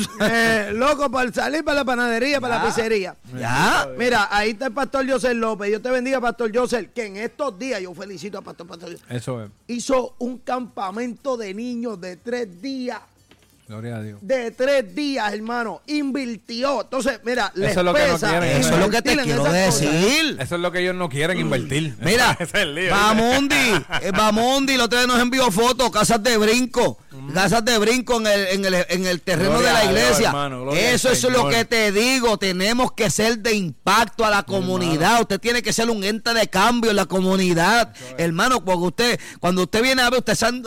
Eh, loco, para salir para la panadería, para la pizzería. ya. Mira, ahí está el pastor José López. Dios te bendiga, pastor José, que en estos padilla, yo felicito a Pastor Pastor, Eso es. hizo un campamento de niños de tres días. Gloria a Dios. De tres días, hermano. Invirtió. Entonces, mira, les es lo que no pesa quieren, Eso es lo que te invertir en quiero esas cosas. decir. Eso es lo que ellos no quieren invertir. Mira, Ese es el lío. Bamundi, eh, Bamundi, el otro día nos envió fotos, casas de brinco, casas de brinco en el, en el, en el terreno Gloria de la a Dios, iglesia. hermano, gloria Eso al es lo Señor. que te digo, tenemos que ser de impacto a la comunidad. Usted tiene que ser un ente de cambio en la comunidad, hermano, porque usted, cuando usted viene a ver, usted sabe,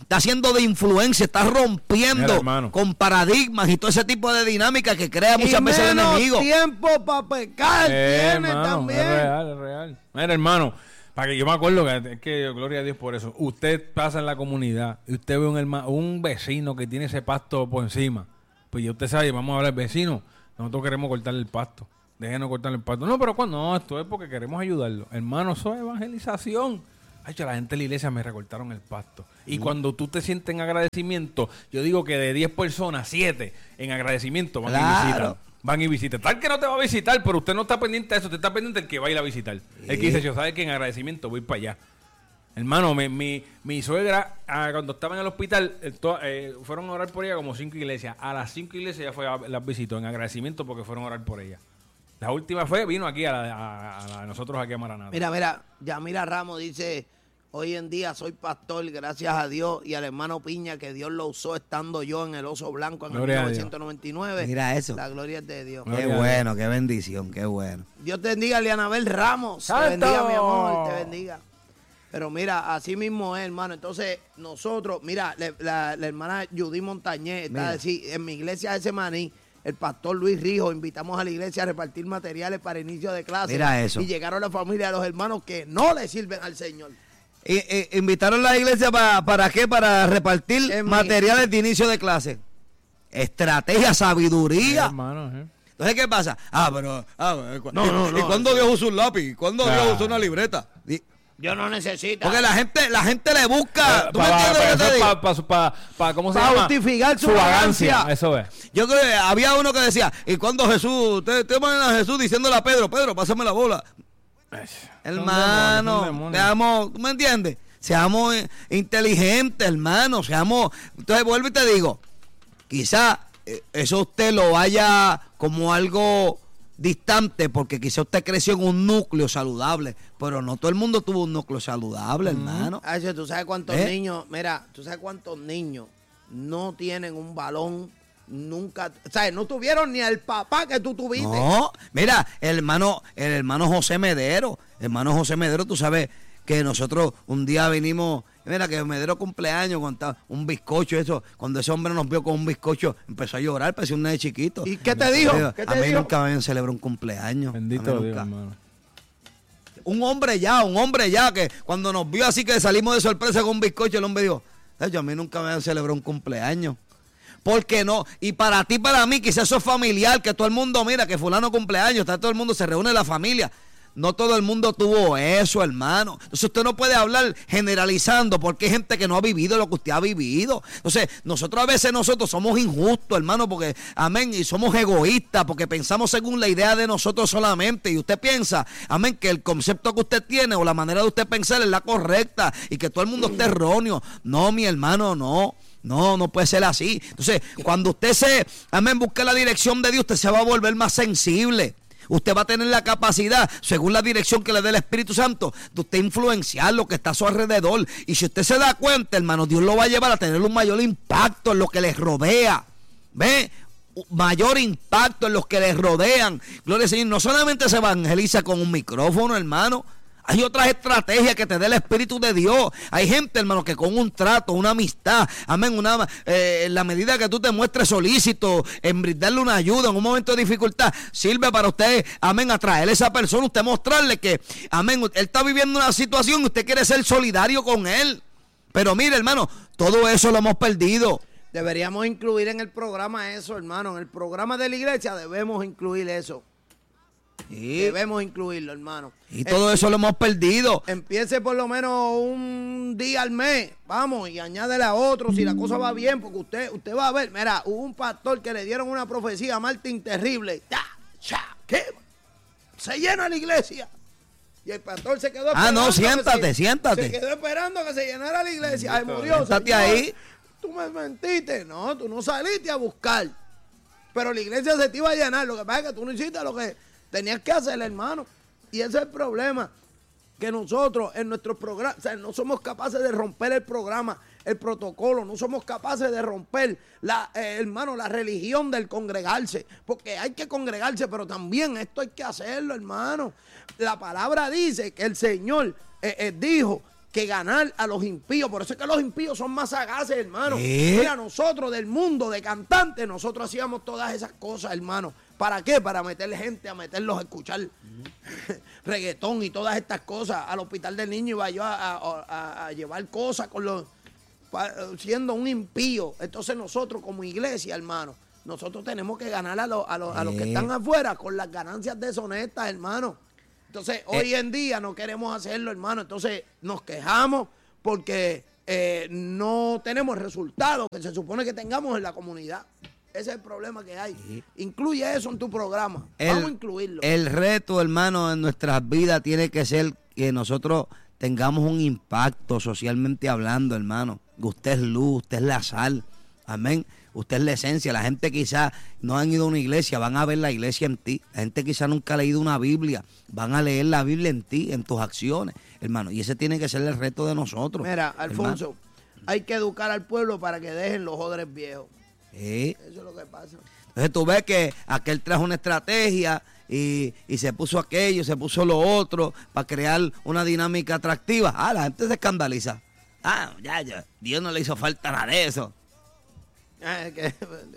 está haciendo de influencia, está rompiendo Mira, con paradigmas y todo ese tipo de dinámica que crea muchas y veces el menos enemigo. tiempo para pecar Eh, tiene hermano, también. Es real, es real. Mira, hermano, para que yo me acuerdo que, es que gloria a Dios por eso. Usted pasa en la comunidad y usted ve un hermano, un vecino que tiene ese pasto por encima. Pues ya usted sabe, vamos a hablar, vecino, nosotros queremos cortarle el pasto. Déjenos cortarle el pasto. No, pero cuando no, esto es porque queremos ayudarlo. Hermano, eso es evangelización. Ay, la gente de la iglesia me recortaron el pasto. Y mm. cuando tú te sientes en agradecimiento, yo digo que de diez personas, siete en agradecimiento van claro. y visitan. Van y visitan. Tal que no te va a visitar, pero usted no está pendiente de eso. Usted está pendiente del que va a ir a visitar. Sí. El que dice, yo sabe que en agradecimiento voy para allá. Hermano, mi, mi, mi suegra, ah, cuando estaba en el hospital, eh, to, eh, fueron a orar por ella como cinco iglesias. A las cinco iglesias ya fue a, las visitó en agradecimiento porque fueron a orar por ella. La última fue, vino aquí a, la, a, a, la, a nosotros aquí a Maranata. Mira, mira, Yamira Ramos dice, hoy en día soy pastor, gracias a Dios y al hermano Piña, que Dios lo usó estando yo en el Oso Blanco en gloria el mil novecientos noventa y nueve. Mira eso. La gloria es de Dios. Qué bueno, qué bendición, qué bueno. Dios te bendiga, Lianabel Ramos. ¡Santo! Te bendiga, mi amor, te bendiga. Pero mira, así mismo es, hermano. Entonces, nosotros, mira, la, la, la hermana Judy Montañez está a decir, en mi iglesia de Semaní, el pastor Luis Rijo, invitamos a la iglesia a repartir materiales para inicio de clase. Mira eso. Y llegaron la familia de los hermanos que no le sirven al Señor. Y, y, invitaron a la iglesia para, ¿para qué? Para repartir en materiales mi... de inicio de clase. Estrategia, sabiduría. Sí, hermano, ¿eh? Entonces, ¿qué pasa? Ah, pero... Ah, no, no, no, ¿Y cuándo Dios usó un lápiz? ¿Cuándo ah. Dios usó una libreta? Y, Yo no necesito. porque la gente, la gente le busca. Pa, ¿Tú pa, me entiendes pa, lo que te digo? pa, pa, pa, pa, ¿Cómo se Para llama? justificar su, Su vagancia. vagancia. Eso es. Yo creo que había uno que decía, ¿y cuando Jesús? Usted te ponen a Jesús diciéndole a Pedro, Pedro, pásame la bola. Ay, Hermano, seamos, ¿tú me entiendes? Seamos inteligentes, hermano, seamos... Entonces vuelvo y te digo, quizá eso usted lo vaya como algo distante, porque quizá usted creció en un núcleo saludable, pero no todo el mundo tuvo un núcleo saludable, mm. hermano. Ay, ¿tú sabes cuántos ¿Eh? niños, mira, tú sabes cuántos niños no tienen un balón? Nunca, o sea, no tuvieron ni al papá que tú tuviste. No, mira, el hermano, el hermano José Medero, hermano José Medero, tú sabes que nosotros un día vinimos, mira que Medero cumpleaños, con un bizcocho, eso, cuando ese hombre nos vio con un bizcocho, empezó a llorar, parecía un nene chiquito. ¿Y qué te dijo? Digo, ¿Qué te a mí dijo? nunca me habían celebrado un cumpleaños. Bendito Dios, hermano. Un hombre ya, un hombre ya, que cuando nos vio así que salimos de sorpresa con un bizcocho, el hombre dijo, a mí nunca me habían celebrado un cumpleaños. ¿Por qué no? Y para ti, para mí, quizás eso es familiar, que todo el mundo, mira, que fulano cumpleaños, está todo el mundo, se reúne la familia. No todo el mundo tuvo eso, hermano. Entonces usted no puede hablar generalizando, porque hay gente que no ha vivido lo que usted ha vivido. Entonces, nosotros a veces nosotros somos injustos, hermano, porque, amén, y somos egoístas, porque pensamos según la idea de nosotros solamente. Y usted piensa, amén, que el concepto que usted tiene o la manera de usted pensar es la correcta y que todo el mundo esté erróneo. No, mi hermano, no. No, no puede ser así. Entonces, cuando usted se, amén, busque la dirección de Dios, usted se va a volver más sensible. Usted va a tener la capacidad, según la dirección que le dé el Espíritu Santo, de usted influenciar lo que está a su alrededor. Y si usted se da cuenta, hermano, Dios lo va a llevar a tener un mayor impacto en lo que les rodea. ¿Ve? Mayor impacto en los que les rodean. Gloria al Señor. No solamente se evangeliza con un micrófono, hermano. Hay otras estrategias que te dé el Espíritu de Dios. Hay gente, hermano, que con un trato, una amistad, amén, una, eh, en la medida que tú te muestres solícito, en brindarle una ayuda en un momento de dificultad, sirve para usted, amén, atraer a esa persona, usted mostrarle que, amén, él está viviendo una situación y usted quiere ser solidario con él. Pero mire, hermano, todo eso lo hemos perdido. Deberíamos incluir en el programa eso, hermano. En el programa de la iglesia debemos incluir eso. Sí. Debemos incluirlo, hermano. Y todo eso lo hemos perdido. Empiece por lo menos un día al mes, vamos, y añádele a otro si la cosa va bien, porque usted usted va a ver, mira, hubo un pastor que le dieron una profecía a Martín terrible, ya, ya, ¿qué? Se llena la iglesia. Y el pastor se quedó esperando. Ah, no, siéntate, se, siéntate. Se quedó esperando que se llenara la iglesia. Ay, murió. Siéntate ahí. Tú me mentiste. No, tú no saliste a buscar. Pero la iglesia se te iba a llenar. Lo que pasa es que tú no hiciste lo que tenías que hacer, hermano. Y ese es el problema. Que nosotros en nuestros programas, o sea, no somos capaces de romper el programa, el protocolo, no somos capaces de romper, la, eh, hermano, la religión del congregarse. Porque hay que congregarse, pero también esto hay que hacerlo, hermano. La palabra dice que el Señor eh, eh, dijo que ganar a los impíos. Por eso es que los impíos son más sagaces, hermano. ¿Eh? Mira, nosotros del mundo de cantantes, nosotros hacíamos todas esas cosas, hermano. ¿Para qué? Para meterle gente, a meterlos a escuchar uh-huh. reggaetón y todas estas cosas. Al hospital del niño iba yo a, a, a, a llevar cosas con los, siendo un impío. Entonces nosotros como iglesia, hermano, nosotros tenemos que ganar a, lo, a, lo, a los que están afuera con las ganancias deshonestas, hermano. Entonces, hoy en día no queremos hacerlo, hermano. Entonces, nos quejamos porque eh, no tenemos resultados que se supone que tengamos en la comunidad. Ese es el problema que hay. Sí. Incluye eso en tu programa. El, Vamos a incluirlo. El reto, hermano, en nuestras vidas tiene que ser que nosotros tengamos un impacto socialmente hablando, hermano. Usted es luz, usted es la sal. Amén. Usted es la esencia. La gente quizás no han ido a una iglesia, van a ver la iglesia en ti. La gente quizás nunca ha leído una Biblia, van a leer la Biblia en ti, en tus acciones, hermano. Y ese tiene que ser el reto de nosotros. Mira, Alfonso, hermano, hay que educar al pueblo para que dejen los odres viejos. ¿Sí? Eso es lo que pasa. Entonces tú ves que aquel trajo una estrategia y, y se puso aquello, se puso lo otro para crear una dinámica atractiva. Ah, la gente se escandaliza. Ah, ya, ya, Dios no le hizo falta nada de eso. Ah, que...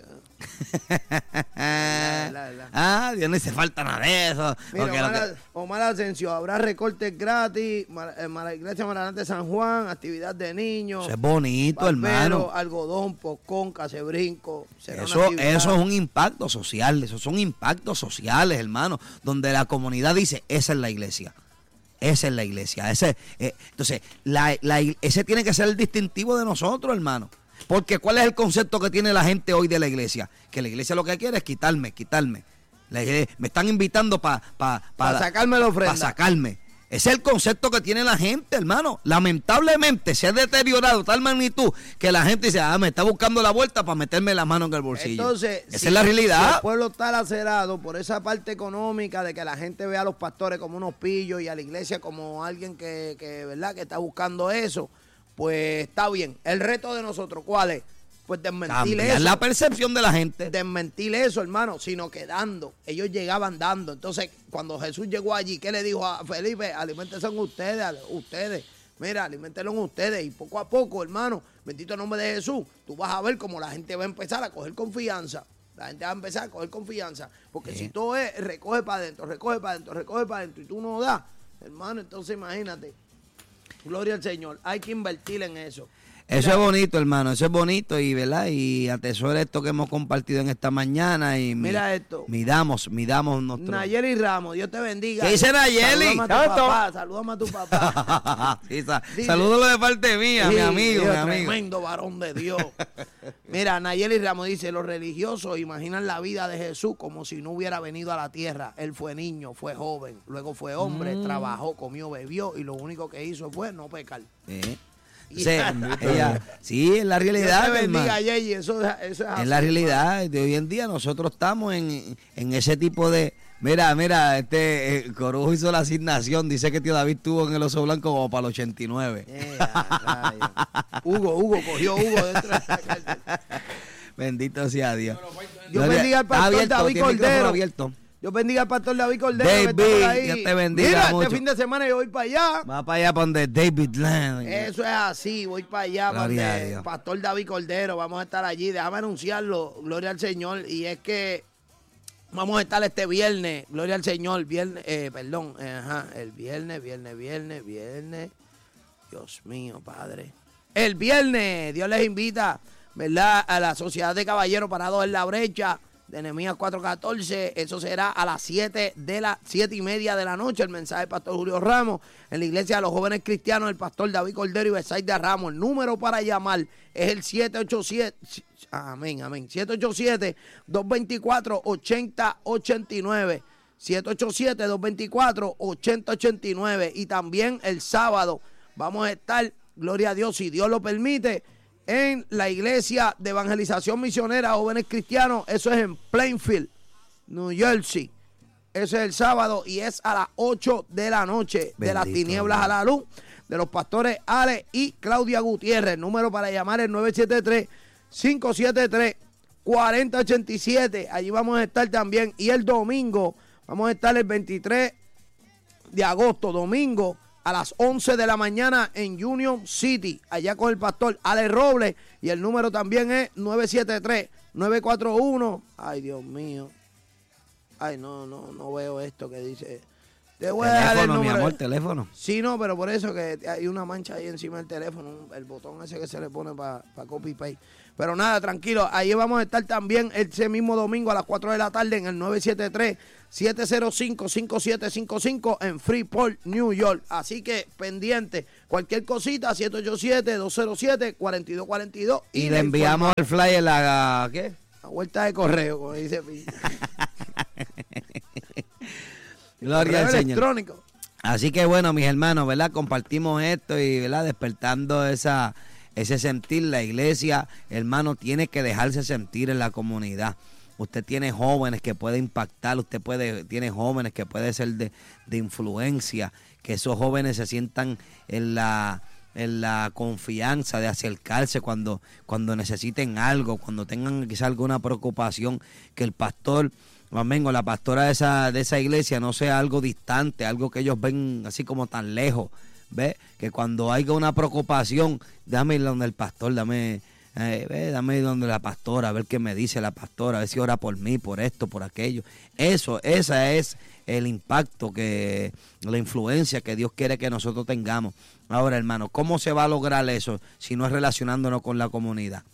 la, la, la. Ah, Dios no hace falta nada de eso. Mira, Omar, que... Omar Asensio, habrá recortes gratis, en la iglesia Maranata de San Juan, actividad de niños. Eso es bonito, barbero, hermano. Algodón, pocón, casebrinco. Eso, eso es un impacto social, esos son impactos sociales, hermano, donde la comunidad dice, esa es la iglesia. Esa es la iglesia. Ese, eh, entonces, la, la, ese tiene que ser el distintivo de nosotros, hermano. Porque ¿cuál es el concepto que tiene la gente hoy de la iglesia? Que la iglesia lo que quiere es quitarme, quitarme. La iglesia, me están invitando para pa, pa, pa sacarme la ofrenda. Para sacarme. Ese es el concepto que tiene la gente, hermano. Lamentablemente se ha deteriorado tal magnitud que la gente dice, ah, me está buscando la vuelta para meterme la mano en el bolsillo. Entonces, esa si, es la realidad. Si el pueblo está lacerado por esa parte económica de que la gente ve a los pastores como unos pillos y a la iglesia como alguien que, que ¿verdad?, que está buscando eso. Pues está bien. El reto de nosotros, ¿cuál es? Pues desmentir Cambiar eso. la percepción de la gente. Desmentir eso, hermano, sino que dando. Ellos llegaban dando. Entonces, cuando Jesús llegó allí, ¿qué le dijo a Felipe? Aliméntense en ustedes, ustedes. Mira, aliméntenlo en ustedes. Y poco a poco, hermano, bendito el nombre de Jesús, tú vas a ver cómo la gente va a empezar a coger confianza. La gente va a empezar a coger confianza. Porque sí, si todo es recoge para adentro, recoge para adentro, recoge para adentro y tú no das, hermano, entonces imagínate. Gloria al Señor, hay que invertir en eso. Eso Mira, es bonito, hermano, eso es bonito y verdad y atesora esto que hemos compartido en esta mañana y mira mi, esto. Midamos, midamos nuestro. Nayeli Ramos, Dios te bendiga. ¿Qué dice Nayeli? Salúdame a tu papá, salúdame a tu papá. sí, sa Salúdalo de parte mía, sí, mi amigo, Dios, mi amigo. Tremendo varón de Dios. Mira, Nayeli Ramos dice, los religiosos imaginan la vida de Jesús como si no hubiera venido a la tierra. Él fue niño, fue joven, luego fue hombre, mm. trabajó, comió, bebió y lo único que hizo fue no pecar. ¿Eh? Sí, ella, sí, en la realidad. Bendiga, Yeyi, eso, eso es así, en la realidad hermano. De hoy en día nosotros estamos en, en ese tipo de... Mira, mira, este eh, Corujo hizo la asignación, dice que tío David estuvo en el Oso Blanco como para el ochenta y nueve. Yeah, Hugo, Hugo, cogió Hugo dentro de esta cárcel. Bendito sea Dios. Dios bendiga al pastor abierto, David Cordero. Abierto. Dios bendiga al pastor David Cordero. David, Dios te bendiga. Mira, mucho. Este fin de semana yo voy para allá. Va para allá para donde David Land. Eso es así, voy para allá para donde el pastor David Cordero. Vamos a estar allí. Déjame anunciarlo, gloria al Señor. Y es que vamos a estar este viernes, gloria al Señor, viernes, eh, perdón, eh, ajá, el viernes, viernes, viernes, viernes. Dios mío, Padre. El viernes, Dios les invita, ¿verdad?, a la Sociedad de Caballeros Parados en la Brecha de Nehemías cuatro catorce, eso será a las siete de la siete y media de la noche, el mensaje del pastor Julio Ramos, en la iglesia de los jóvenes cristianos, el pastor David Cordero y Besaida Ramos. El número para llamar es el siete ocho siete, amén, amén, siete ocho siete, dos dos cuatro, ocho cero ocho nueve, siete ocho siete, dos dos cuatro, ocho cero ocho nueve. Y también el sábado vamos a estar, gloria a Dios, si Dios lo permite, en la iglesia de evangelización misionera jóvenes cristianos. Eso es en Plainfield, New Jersey. Eso es el sábado y es a las ocho de la noche. Bendito, de las tinieblas Dios. A la luz, de los pastores Ale y Claudia Gutiérrez. El número para llamar es nueve siete tres, cinco siete tres, cuatro cero ocho siete. Allí vamos a estar también. Y el domingo vamos a estar el veintitrés de agosto, domingo, a las once de la mañana en Union City, allá con el pastor Alex Robles, y el número también es nueve siete tres, nueve cuatro uno, ay Dios mío, ay no, no, no veo esto que dice, te voy a dejar el número. Mi amor, teléfono. Sí, no, pero por eso que hay una mancha ahí encima del teléfono, el botón ese que se le pone para pa copy paste. Pero nada, tranquilo, ahí vamos a estar también ese mismo domingo a las cuatro de la tarde en el nueve siete tres, siete cero cinco, cinco siete cinco cinco en Freeport, New York. Así que pendiente, cualquier cosita, siete ocho siete, dos cero siete, cuatro dos cuatro dos. Y, y le enviamos el flyer, la, ¿qué? La vuelta de correo, como dice Pi. Gloria al Señor. Electrónico. Así que bueno, mis hermanos, ¿verdad? Compartimos esto y, ¿verdad? Despertando esa... ese sentir. La iglesia, hermano, tiene que dejarse sentir en la comunidad. Usted tiene jóvenes que puede impactar, usted puede tiene jóvenes que puede ser de, de influencia, que esos jóvenes se sientan en la en la confianza de acercarse cuando cuando necesiten algo, cuando tengan quizá alguna preocupación, que el pastor, amén, o la pastora de esa de esa iglesia no sea algo distante, algo que ellos ven así como tan lejos. ¿Ve? Que cuando haya una preocupación, dame donde el pastor, dame, eh, ve, dame donde la pastora, a ver qué me dice la pastora, a ver si ora por mí, por esto, por aquello. Eso, ese es el impacto, que la influencia que Dios quiere que nosotros tengamos. Ahora, hermano, ¿cómo se va a lograr eso si no es relacionándonos con la comunidad?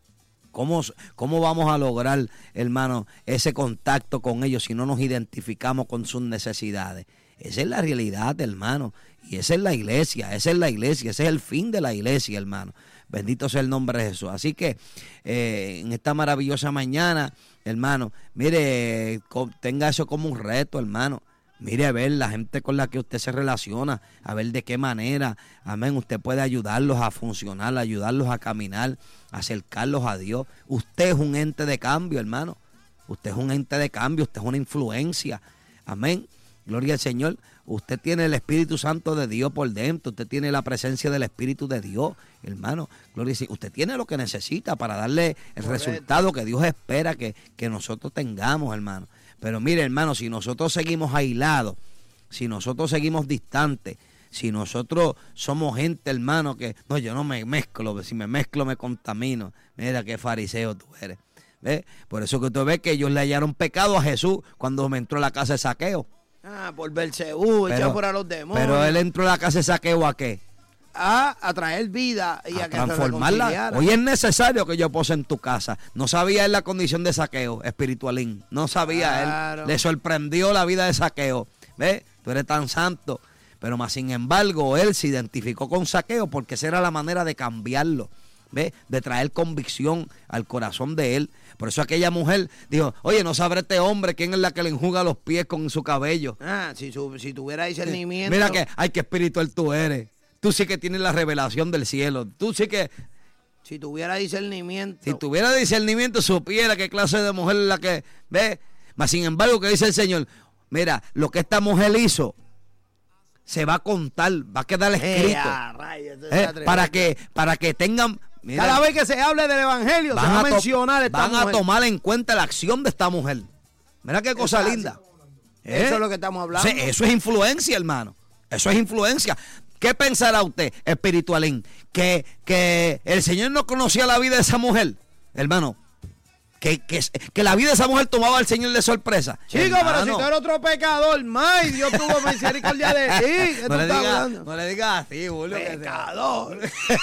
¿Cómo, ¿Cómo vamos a lograr, hermano, ese contacto con ellos si no nos identificamos con sus necesidades? Esa es la realidad, hermano. Y esa es la iglesia, esa es la iglesia, ese es el fin de la iglesia, hermano. Bendito sea el nombre de Jesús. Así que eh, en esta maravillosa mañana, hermano, mire, tenga eso como un reto, hermano. Mire a ver la gente con la que usted se relaciona, a ver de qué manera, amén, usted puede ayudarlos a funcionar, ayudarlos a caminar, acercarlos a Dios. Usted es un ente de cambio, hermano. Usted es un ente de cambio, usted es una influencia. Amén. Gloria al Señor. Usted tiene el Espíritu Santo de Dios por dentro. Usted tiene la presencia del Espíritu de Dios, hermano. Gloria al Señor. Usted tiene lo que necesita para darle el Correcto. resultado que Dios espera que, que nosotros tengamos, hermano. Pero mire, hermano, si nosotros seguimos aislados, si nosotros seguimos distantes, si nosotros somos gente, hermano, que no, yo no me mezclo, si me mezclo me contamino. Mira qué fariseo tú eres. ¿Ves? Por eso que usted ve que ellos le hallaron pecado a Jesús cuando me entró a la casa de Saqueo. Ah, por Belcebú, echar fuera a los demonios. Pero él entró a la casa de Saqueo, ¿a qué? A, a traer vida y a, a que transformarla. Hoy es necesario que yo pose en tu casa. No sabía él la condición de Saqueo, espiritualín. No sabía claro. él. Le sorprendió la vida de Saqueo. ¿Ves? Tú eres tan santo. Pero más sin embargo, él se identificó con Saqueo porque esa era la manera de cambiarlo. ¿Ves? De traer convicción al corazón de él. Por eso aquella mujer dijo, oye, no sabrá este hombre quién es la que le enjuga los pies con su cabello. Ah, si, su, si tuviera discernimiento. Mira que, ay, qué espiritual tú eres. Tú sí que tienes la revelación del cielo. Tú sí que... Si tuviera discernimiento. Si tuviera discernimiento, supiera qué clase de mujer es la que... ¿Ves? Mas sin embargo, que dice el Señor, mira, lo que esta mujer hizo, se va a contar, va a quedar escrito. Eh, ah, rayos, eh, para, que, para que tengan... Mira, cada vez que se hable del evangelio, se va a mencionar esta Van mujer. a tomar en cuenta la acción de esta mujer. Mira qué cosa Exacto. linda. ¿Eh? Eso es lo que estamos hablando. Sí, eso es influencia, hermano. Eso es influencia. ¿Qué pensará usted, espiritualín? ¿Que, que el Señor no conocía la vida de esa mujer? Hermano, que, que, que la vida de esa mujer tomaba al Señor de sorpresa. Chico, pero si tú eres otro pecador, más Dios tuvo misericordia de ti. ¿Qué no, tú le estás diga, hablando? no le digas así, Julio. Pecador.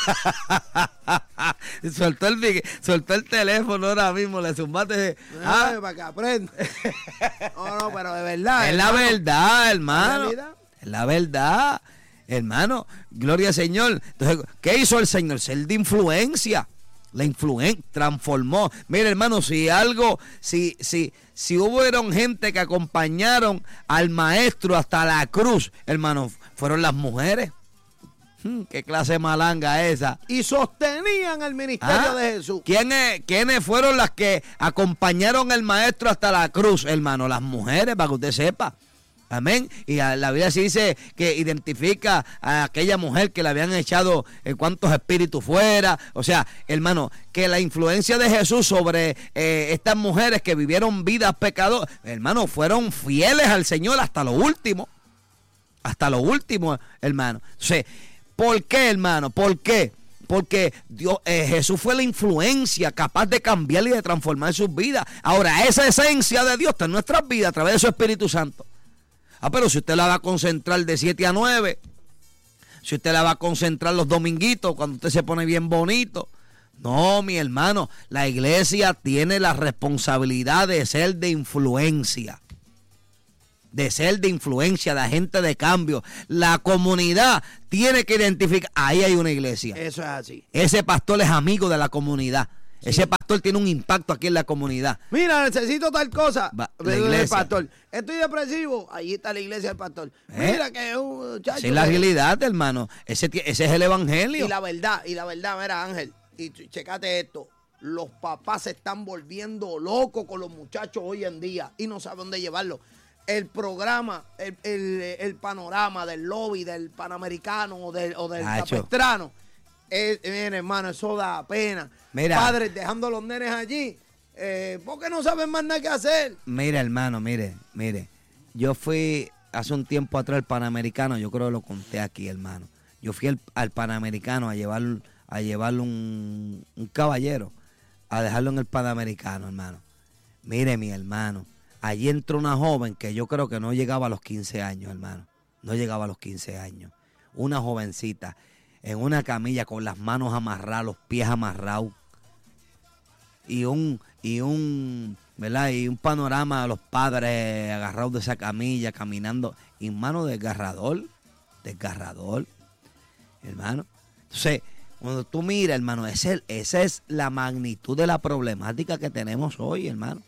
soltó, el, soltó el teléfono ahora mismo, le zumbaste. Ah, para que aprenda. No, no, pero de verdad. Es hermano, la verdad, hermano. Es la verdad, hermano. Gloria al Señor. Entonces, ¿qué hizo el Señor? Ser de influencia. La influencia transformó. Mire, hermano, si algo, si, si, si hubieron gente que acompañaron al maestro hasta la cruz, hermano, fueron las mujeres. Hmm, qué clase de malanga esa. Y sostenían el ministerio ¿Ah? de Jesús. ¿Quiénes, ¿Quiénes fueron las que acompañaron al maestro hasta la cruz, hermano? Las mujeres, para que usted sepa. Amén. Y la Biblia sí dice que identifica a aquella mujer que le habían echado eh, cuantos espíritus fuera. O sea, hermano, que la influencia de Jesús sobre eh, estas mujeres que vivieron vidas pecadoras, hermano, fueron fieles al Señor hasta lo último. hasta lo último, hermano. Entonces, ¿por qué, hermano? ¿Por qué? Porque Dios, eh, Jesús fue la influencia capaz de cambiar y de transformar sus vidas. Ahora, esa esencia de Dios está en nuestras vidas a través de su Espíritu Santo. Ah, pero si usted la va a concentrar de siete a nueve, si usted la va a concentrar los dominguitos, cuando usted se pone bien bonito. No, mi hermano, la iglesia tiene la responsabilidad de ser de influencia. De ser de influencia, de agente de cambio. La comunidad tiene que identificar, ahí hay una iglesia. Eso es así. Ese pastor es amigo de la comunidad. Sí. Ese pastor tiene un impacto aquí en la comunidad. Mira, necesito tal cosa. Va, la iglesia. El pastor. Estoy depresivo. Allí está la iglesia del pastor. ¿Eh? Mira que es un muchacho. Esa es la realidad, hermano. Ese, ese es el evangelio. Y la verdad, y la verdad, mira, Ángel, y checate esto. Los papás se están volviendo locos con los muchachos hoy en día y no saben dónde llevarlos. El programa, el, el, el panorama del lobby, del Panamericano o del, o del Capestrano. Eh, mira, hermano, eso da pena. Mira, padres dejando a los nenes allí, eh, porque no saben más nada que hacer. Mira, hermano, mire, mire. Yo fui hace un tiempo atrás al Panamericano, yo creo que lo conté aquí, hermano. Yo fui al, al Panamericano a llevar, a llevarle un, un caballero, a dejarlo en el Panamericano, hermano. Mire, mi hermano. Allí entró una joven que yo creo que no llegaba a los quince años, hermano. No llegaba a los quince años. Una jovencita en una camilla con las manos amarradas, los pies amarrados. Y un, y un, ¿verdad? Y un panorama de los padres agarrados de esa camilla, caminando. Y mano desgarrador, desgarrador, hermano. Entonces, cuando tú miras, hermano, ese, esa es la magnitud de la problemática que tenemos hoy, hermano.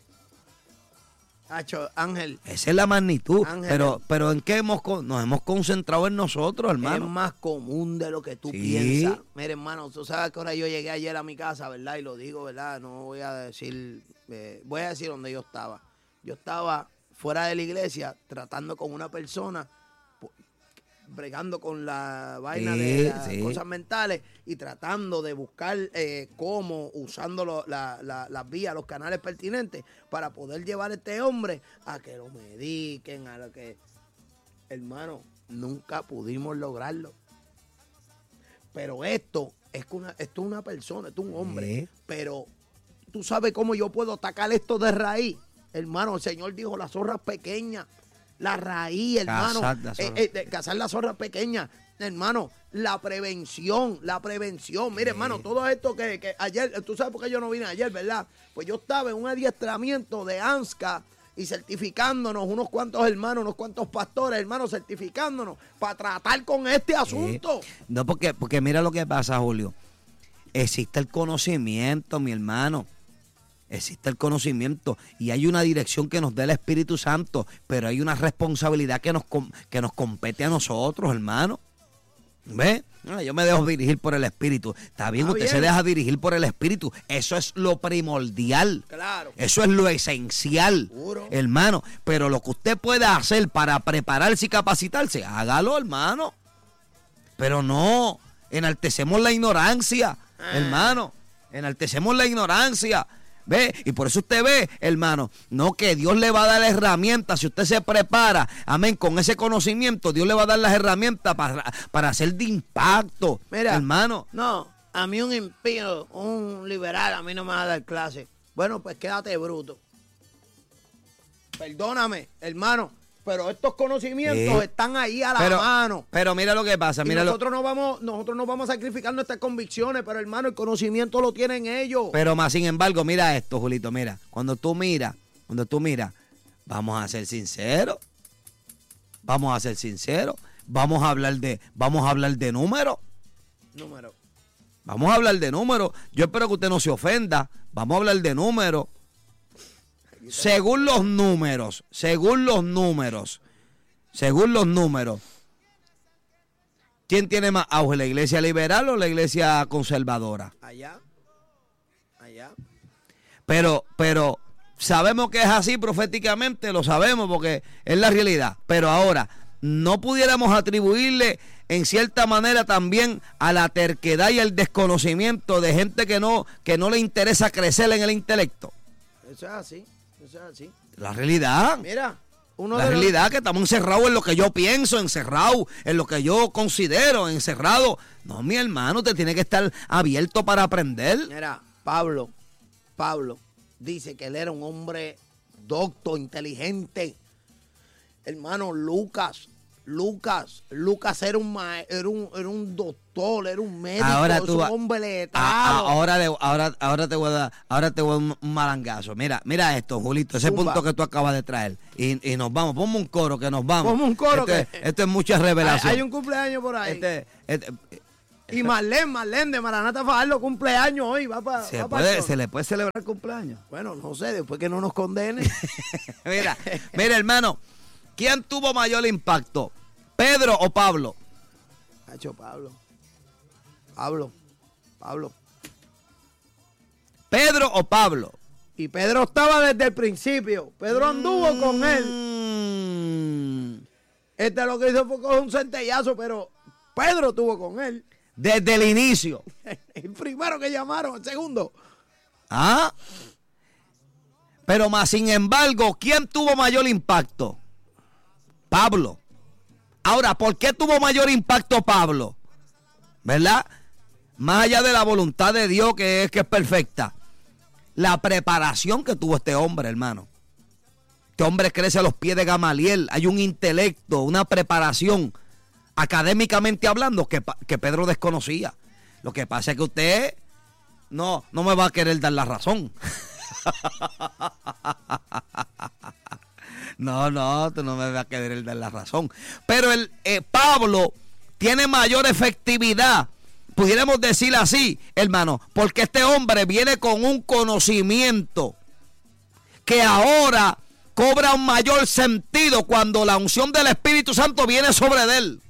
Hacho, Ángel. Esa es la magnitud. Ángel, pero, pero ¿en qué hemos, nos hemos concentrado en nosotros, hermano? Es más común de lo que tú sí. piensas. Mira, hermano, tú sabes que ahora yo llegué ayer a mi casa, ¿verdad? Y lo digo, ¿verdad? No voy a decir, eh, voy a decir dónde yo estaba. Yo estaba fuera de la iglesia tratando con una persona, bregando con la vaina sí, de las sí. cosas mentales y tratando de buscar eh, cómo, usando lo, la, la, las vías, los canales pertinentes para poder llevar a este hombre a que lo mediquen, a lo que... Hermano, nunca pudimos lograrlo. Pero esto es una, esto es una persona, esto es un hombre. Sí. Pero tú sabes cómo yo puedo atacar esto de raíz. Hermano, el Señor dijo las zorras pequeñas. La raíz, hermano. Cazar la zorra, eh, eh, cazar la zorra pequeña. Hermano, la prevención, la prevención. Mire, sí. hermano, todo esto que, que ayer, tú sabes por qué yo no vine ayer, ¿verdad? Pues yo estaba en un adiestramiento de ANSCA y certificándonos, unos cuantos hermanos, unos cuantos pastores, hermanos, certificándonos para tratar con este asunto. Sí. No, porque, porque mira lo que pasa, Julio. Existe el conocimiento, mi hermano. Existe el conocimiento y hay una dirección que nos da el Espíritu Santo, pero hay una responsabilidad que nos, que nos compete a nosotros, hermano. ¿Ves? Yo me dejo dirigir por el Espíritu. Está bien, Está usted bien. se deja dirigir por el Espíritu. Eso es lo primordial. Claro. Eso es lo esencial, Puro. hermano. Pero lo que usted pueda hacer para prepararse y capacitarse, hágalo, hermano. Pero no, enaltecemos la ignorancia, ah. hermano. Enaltecemos la ignorancia. ¿Ve? Y por eso usted ve, hermano, no que Dios le va a dar las herramientas, si usted se prepara, amén, con ese conocimiento, Dios le va a dar las herramientas para, para hacer de impacto, Mira, hermano. No, a mí un impío, un liberal, a mí no me va a dar clase. Bueno, pues quédate bruto. Perdóname, hermano. Pero estos conocimientos sí. están ahí a la pero, mano. Pero mira lo que pasa. Mira y nosotros, lo... no vamos, nosotros no vamos a sacrificar nuestras convicciones, pero hermano, el conocimiento lo tienen ellos. Pero más sin embargo, mira esto, Julito, mira. Cuando tú miras, cuando tú miras, vamos a ser sinceros. Vamos a ser sinceros. Vamos a hablar de, vamos a hablar de números. Números. Vamos a hablar de números. Yo espero que usted no se ofenda. Vamos a hablar de números. Según los números, según los números, según los números, ¿quién tiene más auge, la iglesia liberal o la iglesia conservadora? Allá, allá. Pero, pero sabemos que es así proféticamente, lo sabemos porque es la realidad. Pero ahora, no pudiéramos atribuirle en cierta manera también a la terquedad y al desconocimiento de gente que no, que no le interesa crecer en el intelecto. Eso es así. Eso es así. La realidad. Mira, Uno la de realidad los... es que estamos encerrados en lo que yo pienso, encerrados en lo que yo considero, encerrado. No, mi hermano, usted tiene que estar abierto para aprender. Mira, Pablo, Pablo dice que él era un hombre docto, inteligente. Hermano, Lucas, Lucas, Lucas era un, ma- era un, era un doctor, era un médico, Ahora es tú un va- hombre A- letrado. a- ahora, le- ahora, ahora te voy a dar, ahora te voy a dar un, un malangazo. Mira, mira esto, Julito, ese Zumba. punto que tú acabas de traer. Y, y nos vamos, ponme un coro que nos vamos. Ponme un coro Esto, que- es, esto es mucha revelación. Hay, hay un cumpleaños por ahí. Este- este- Y Marlene, Marlene de Maranata Fajardo cumpleaños hoy, va para se, puede, se le puede celebrar cumpleaños. Bueno, no sé, después que no nos condenen. Mira, mira, hermano, ¿quién tuvo mayor impacto? ¿Pedro o Pablo? Hacho, Pablo. Pablo. Pablo. ¿Pedro o Pablo? Y Pedro estaba desde el principio. Pedro anduvo con él. Mm. Este lo que hizo fue coger un centellazo, pero Pedro estuvo con él. Desde el inicio. El primero que llamaron, el segundo. ¿Ah? Pero más sin embargo, ¿quién tuvo mayor impacto? Pablo. Ahora, ¿por qué tuvo mayor impacto Pablo? ¿Verdad? Más allá de la voluntad de Dios que es que es perfecta. La preparación que tuvo este hombre, hermano. Este hombre crece a los pies de Gamaliel. Hay un intelecto, una preparación, académicamente hablando, que, que Pedro desconocía. Lo que pasa es que usted no, no me va a querer dar la razón. No, no, tú no me vas a querer dar la razón. Pero el eh, Pablo tiene mayor efectividad, pudiéramos decir así, hermano, porque este hombre viene con un conocimiento que ahora cobra un mayor sentido cuando la unción del Espíritu Santo viene sobre él.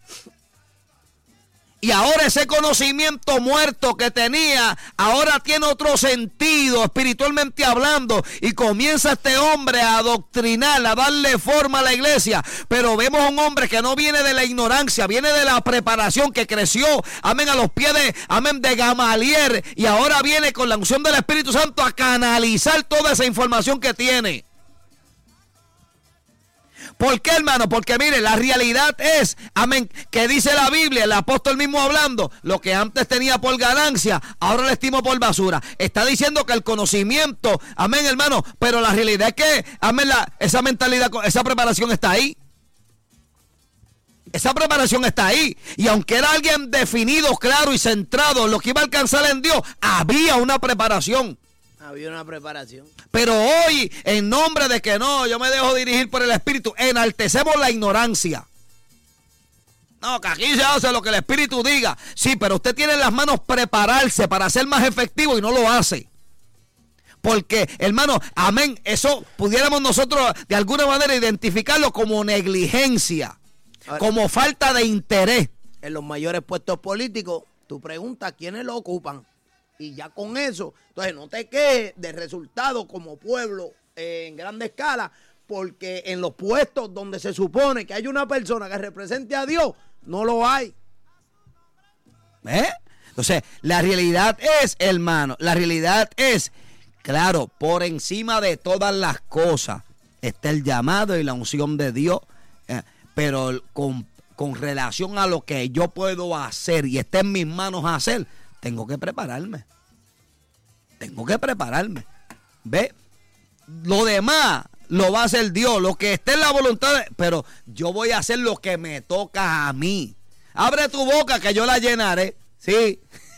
Y ahora ese conocimiento muerto que tenía, ahora tiene otro sentido espiritualmente hablando. Y comienza este hombre a adoctrinar, a darle forma a la iglesia. Pero vemos a un hombre que no viene de la ignorancia, viene de la preparación, que creció, amén, a los pies de, amén, de Gamaliel. Y ahora viene con la unción del Espíritu Santo a canalizar toda esa información que tiene. ¿Por qué, hermano? Porque mire, la realidad es, amén, que dice la Biblia, el apóstol mismo hablando, lo que antes tenía por ganancia, ahora lo estimo por basura. Está diciendo que el conocimiento, amén, hermano, pero la realidad es que, amén, la, esa mentalidad, esa preparación está ahí. Esa preparación está ahí. Y aunque era alguien definido, claro y centrado en lo que iba a alcanzar en Dios, había una preparación. Había una preparación. Pero hoy, en nombre de que no, yo me dejo dirigir por el Espíritu, enaltecemos la ignorancia. No, que aquí se hace lo que el Espíritu diga. Sí, pero usted tiene en las manos prepararse para ser más efectivo y no lo hace. Porque, hermano, amén, eso pudiéramos nosotros de alguna manera identificarlo como negligencia, Ahora, como falta de interés. En los mayores puestos políticos, tú preguntas quiénes lo ocupan. Y ya con eso, entonces no te quejes de resultados como pueblo eh, en grande escala, porque en los puestos donde se supone que hay una persona que represente a Dios, no lo hay. ¿Eh? Entonces, la realidad es, hermano, la realidad es, claro, por encima de todas las cosas está el llamado y la unción de Dios, eh, pero con, con relación a lo que yo puedo hacer y está en mis manos hacer, tengo que prepararme. Tengo que prepararme. ¿Ve? Lo demás lo va a hacer Dios, lo que esté en la voluntad, de, pero yo voy a hacer lo que me toca a mí. Abre tu boca que yo la llenaré. Sí.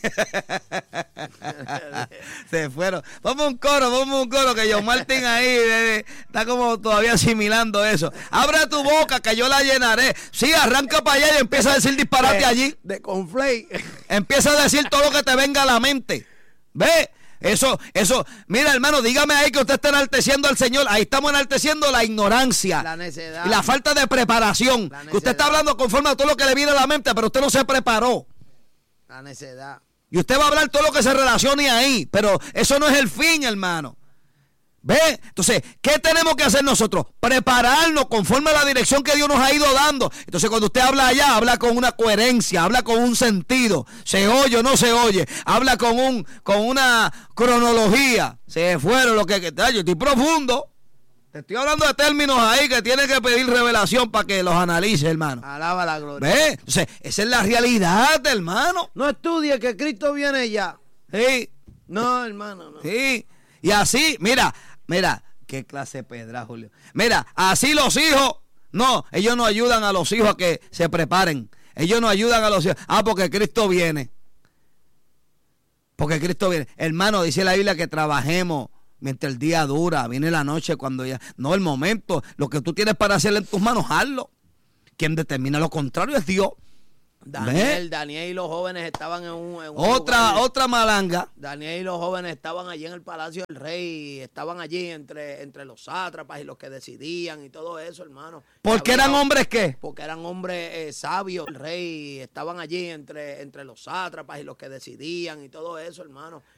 Se fueron. Vamos un coro, vamos un coro que John Martín ahí eh, está como todavía asimilando eso. Abre tu boca que yo la llenaré. Sí, arranca para allá y empieza a decir disparate de, allí. De conflay. Empieza a decir todo lo que te venga a la mente. ¿Ve? Eso, eso, mira, hermano, dígame ahí que usted está enalteciendo al Señor. Ahí estamos enalteciendo la ignorancia, la necedad y la falta de preparación. Que usted está hablando conforme a todo lo que le viene a la mente, pero usted no se preparó. La necedad. Y usted va a hablar todo lo que se relacione ahí, pero eso no es el fin, hermano. ¿Ve? Entonces, ¿qué tenemos que hacer nosotros? Prepararnos conforme a la dirección que Dios nos ha ido dando. Entonces, cuando usted habla allá, habla con una coherencia, habla con un sentido. ¿Se oye o no se oye? Habla con un con una cronología. Se fueron lo que... que yo estoy profundo. Te estoy hablando de términos ahí que tienes que pedir revelación para que los analice, hermano. Alaba la gloria. ¿Ves? Entonces, esa es la realidad, hermano. No estudie que Cristo viene ya. Sí. No, hermano, no. Sí. Y así, mira, mira, qué clase de pedra, Julio. Mira, así los hijos, no, ellos no ayudan a los hijos a que se preparen. Ellos no ayudan a los hijos. Ah, porque Cristo viene. Porque Cristo viene. Hermano, dice la Biblia que trabajemos mientras el día dura. Viene la noche cuando ya... No, el momento. Lo que tú tienes para hacer en tus manos, hazlo. Quien determina lo contrario es Dios. Daniel, ¿Ves? Daniel y los jóvenes estaban en un, en un Otra, lugar. otra malanga. Daniel y los jóvenes estaban allí en el palacio del rey, estaban allí entre, entre los sátrapas y los que decidían y todo eso, hermano. ¿Por qué eran hombres qué? Porque eran hombres eh, sabios. El rey estaban allí entre, entre los sátrapas y los que decidían y todo eso, hermano.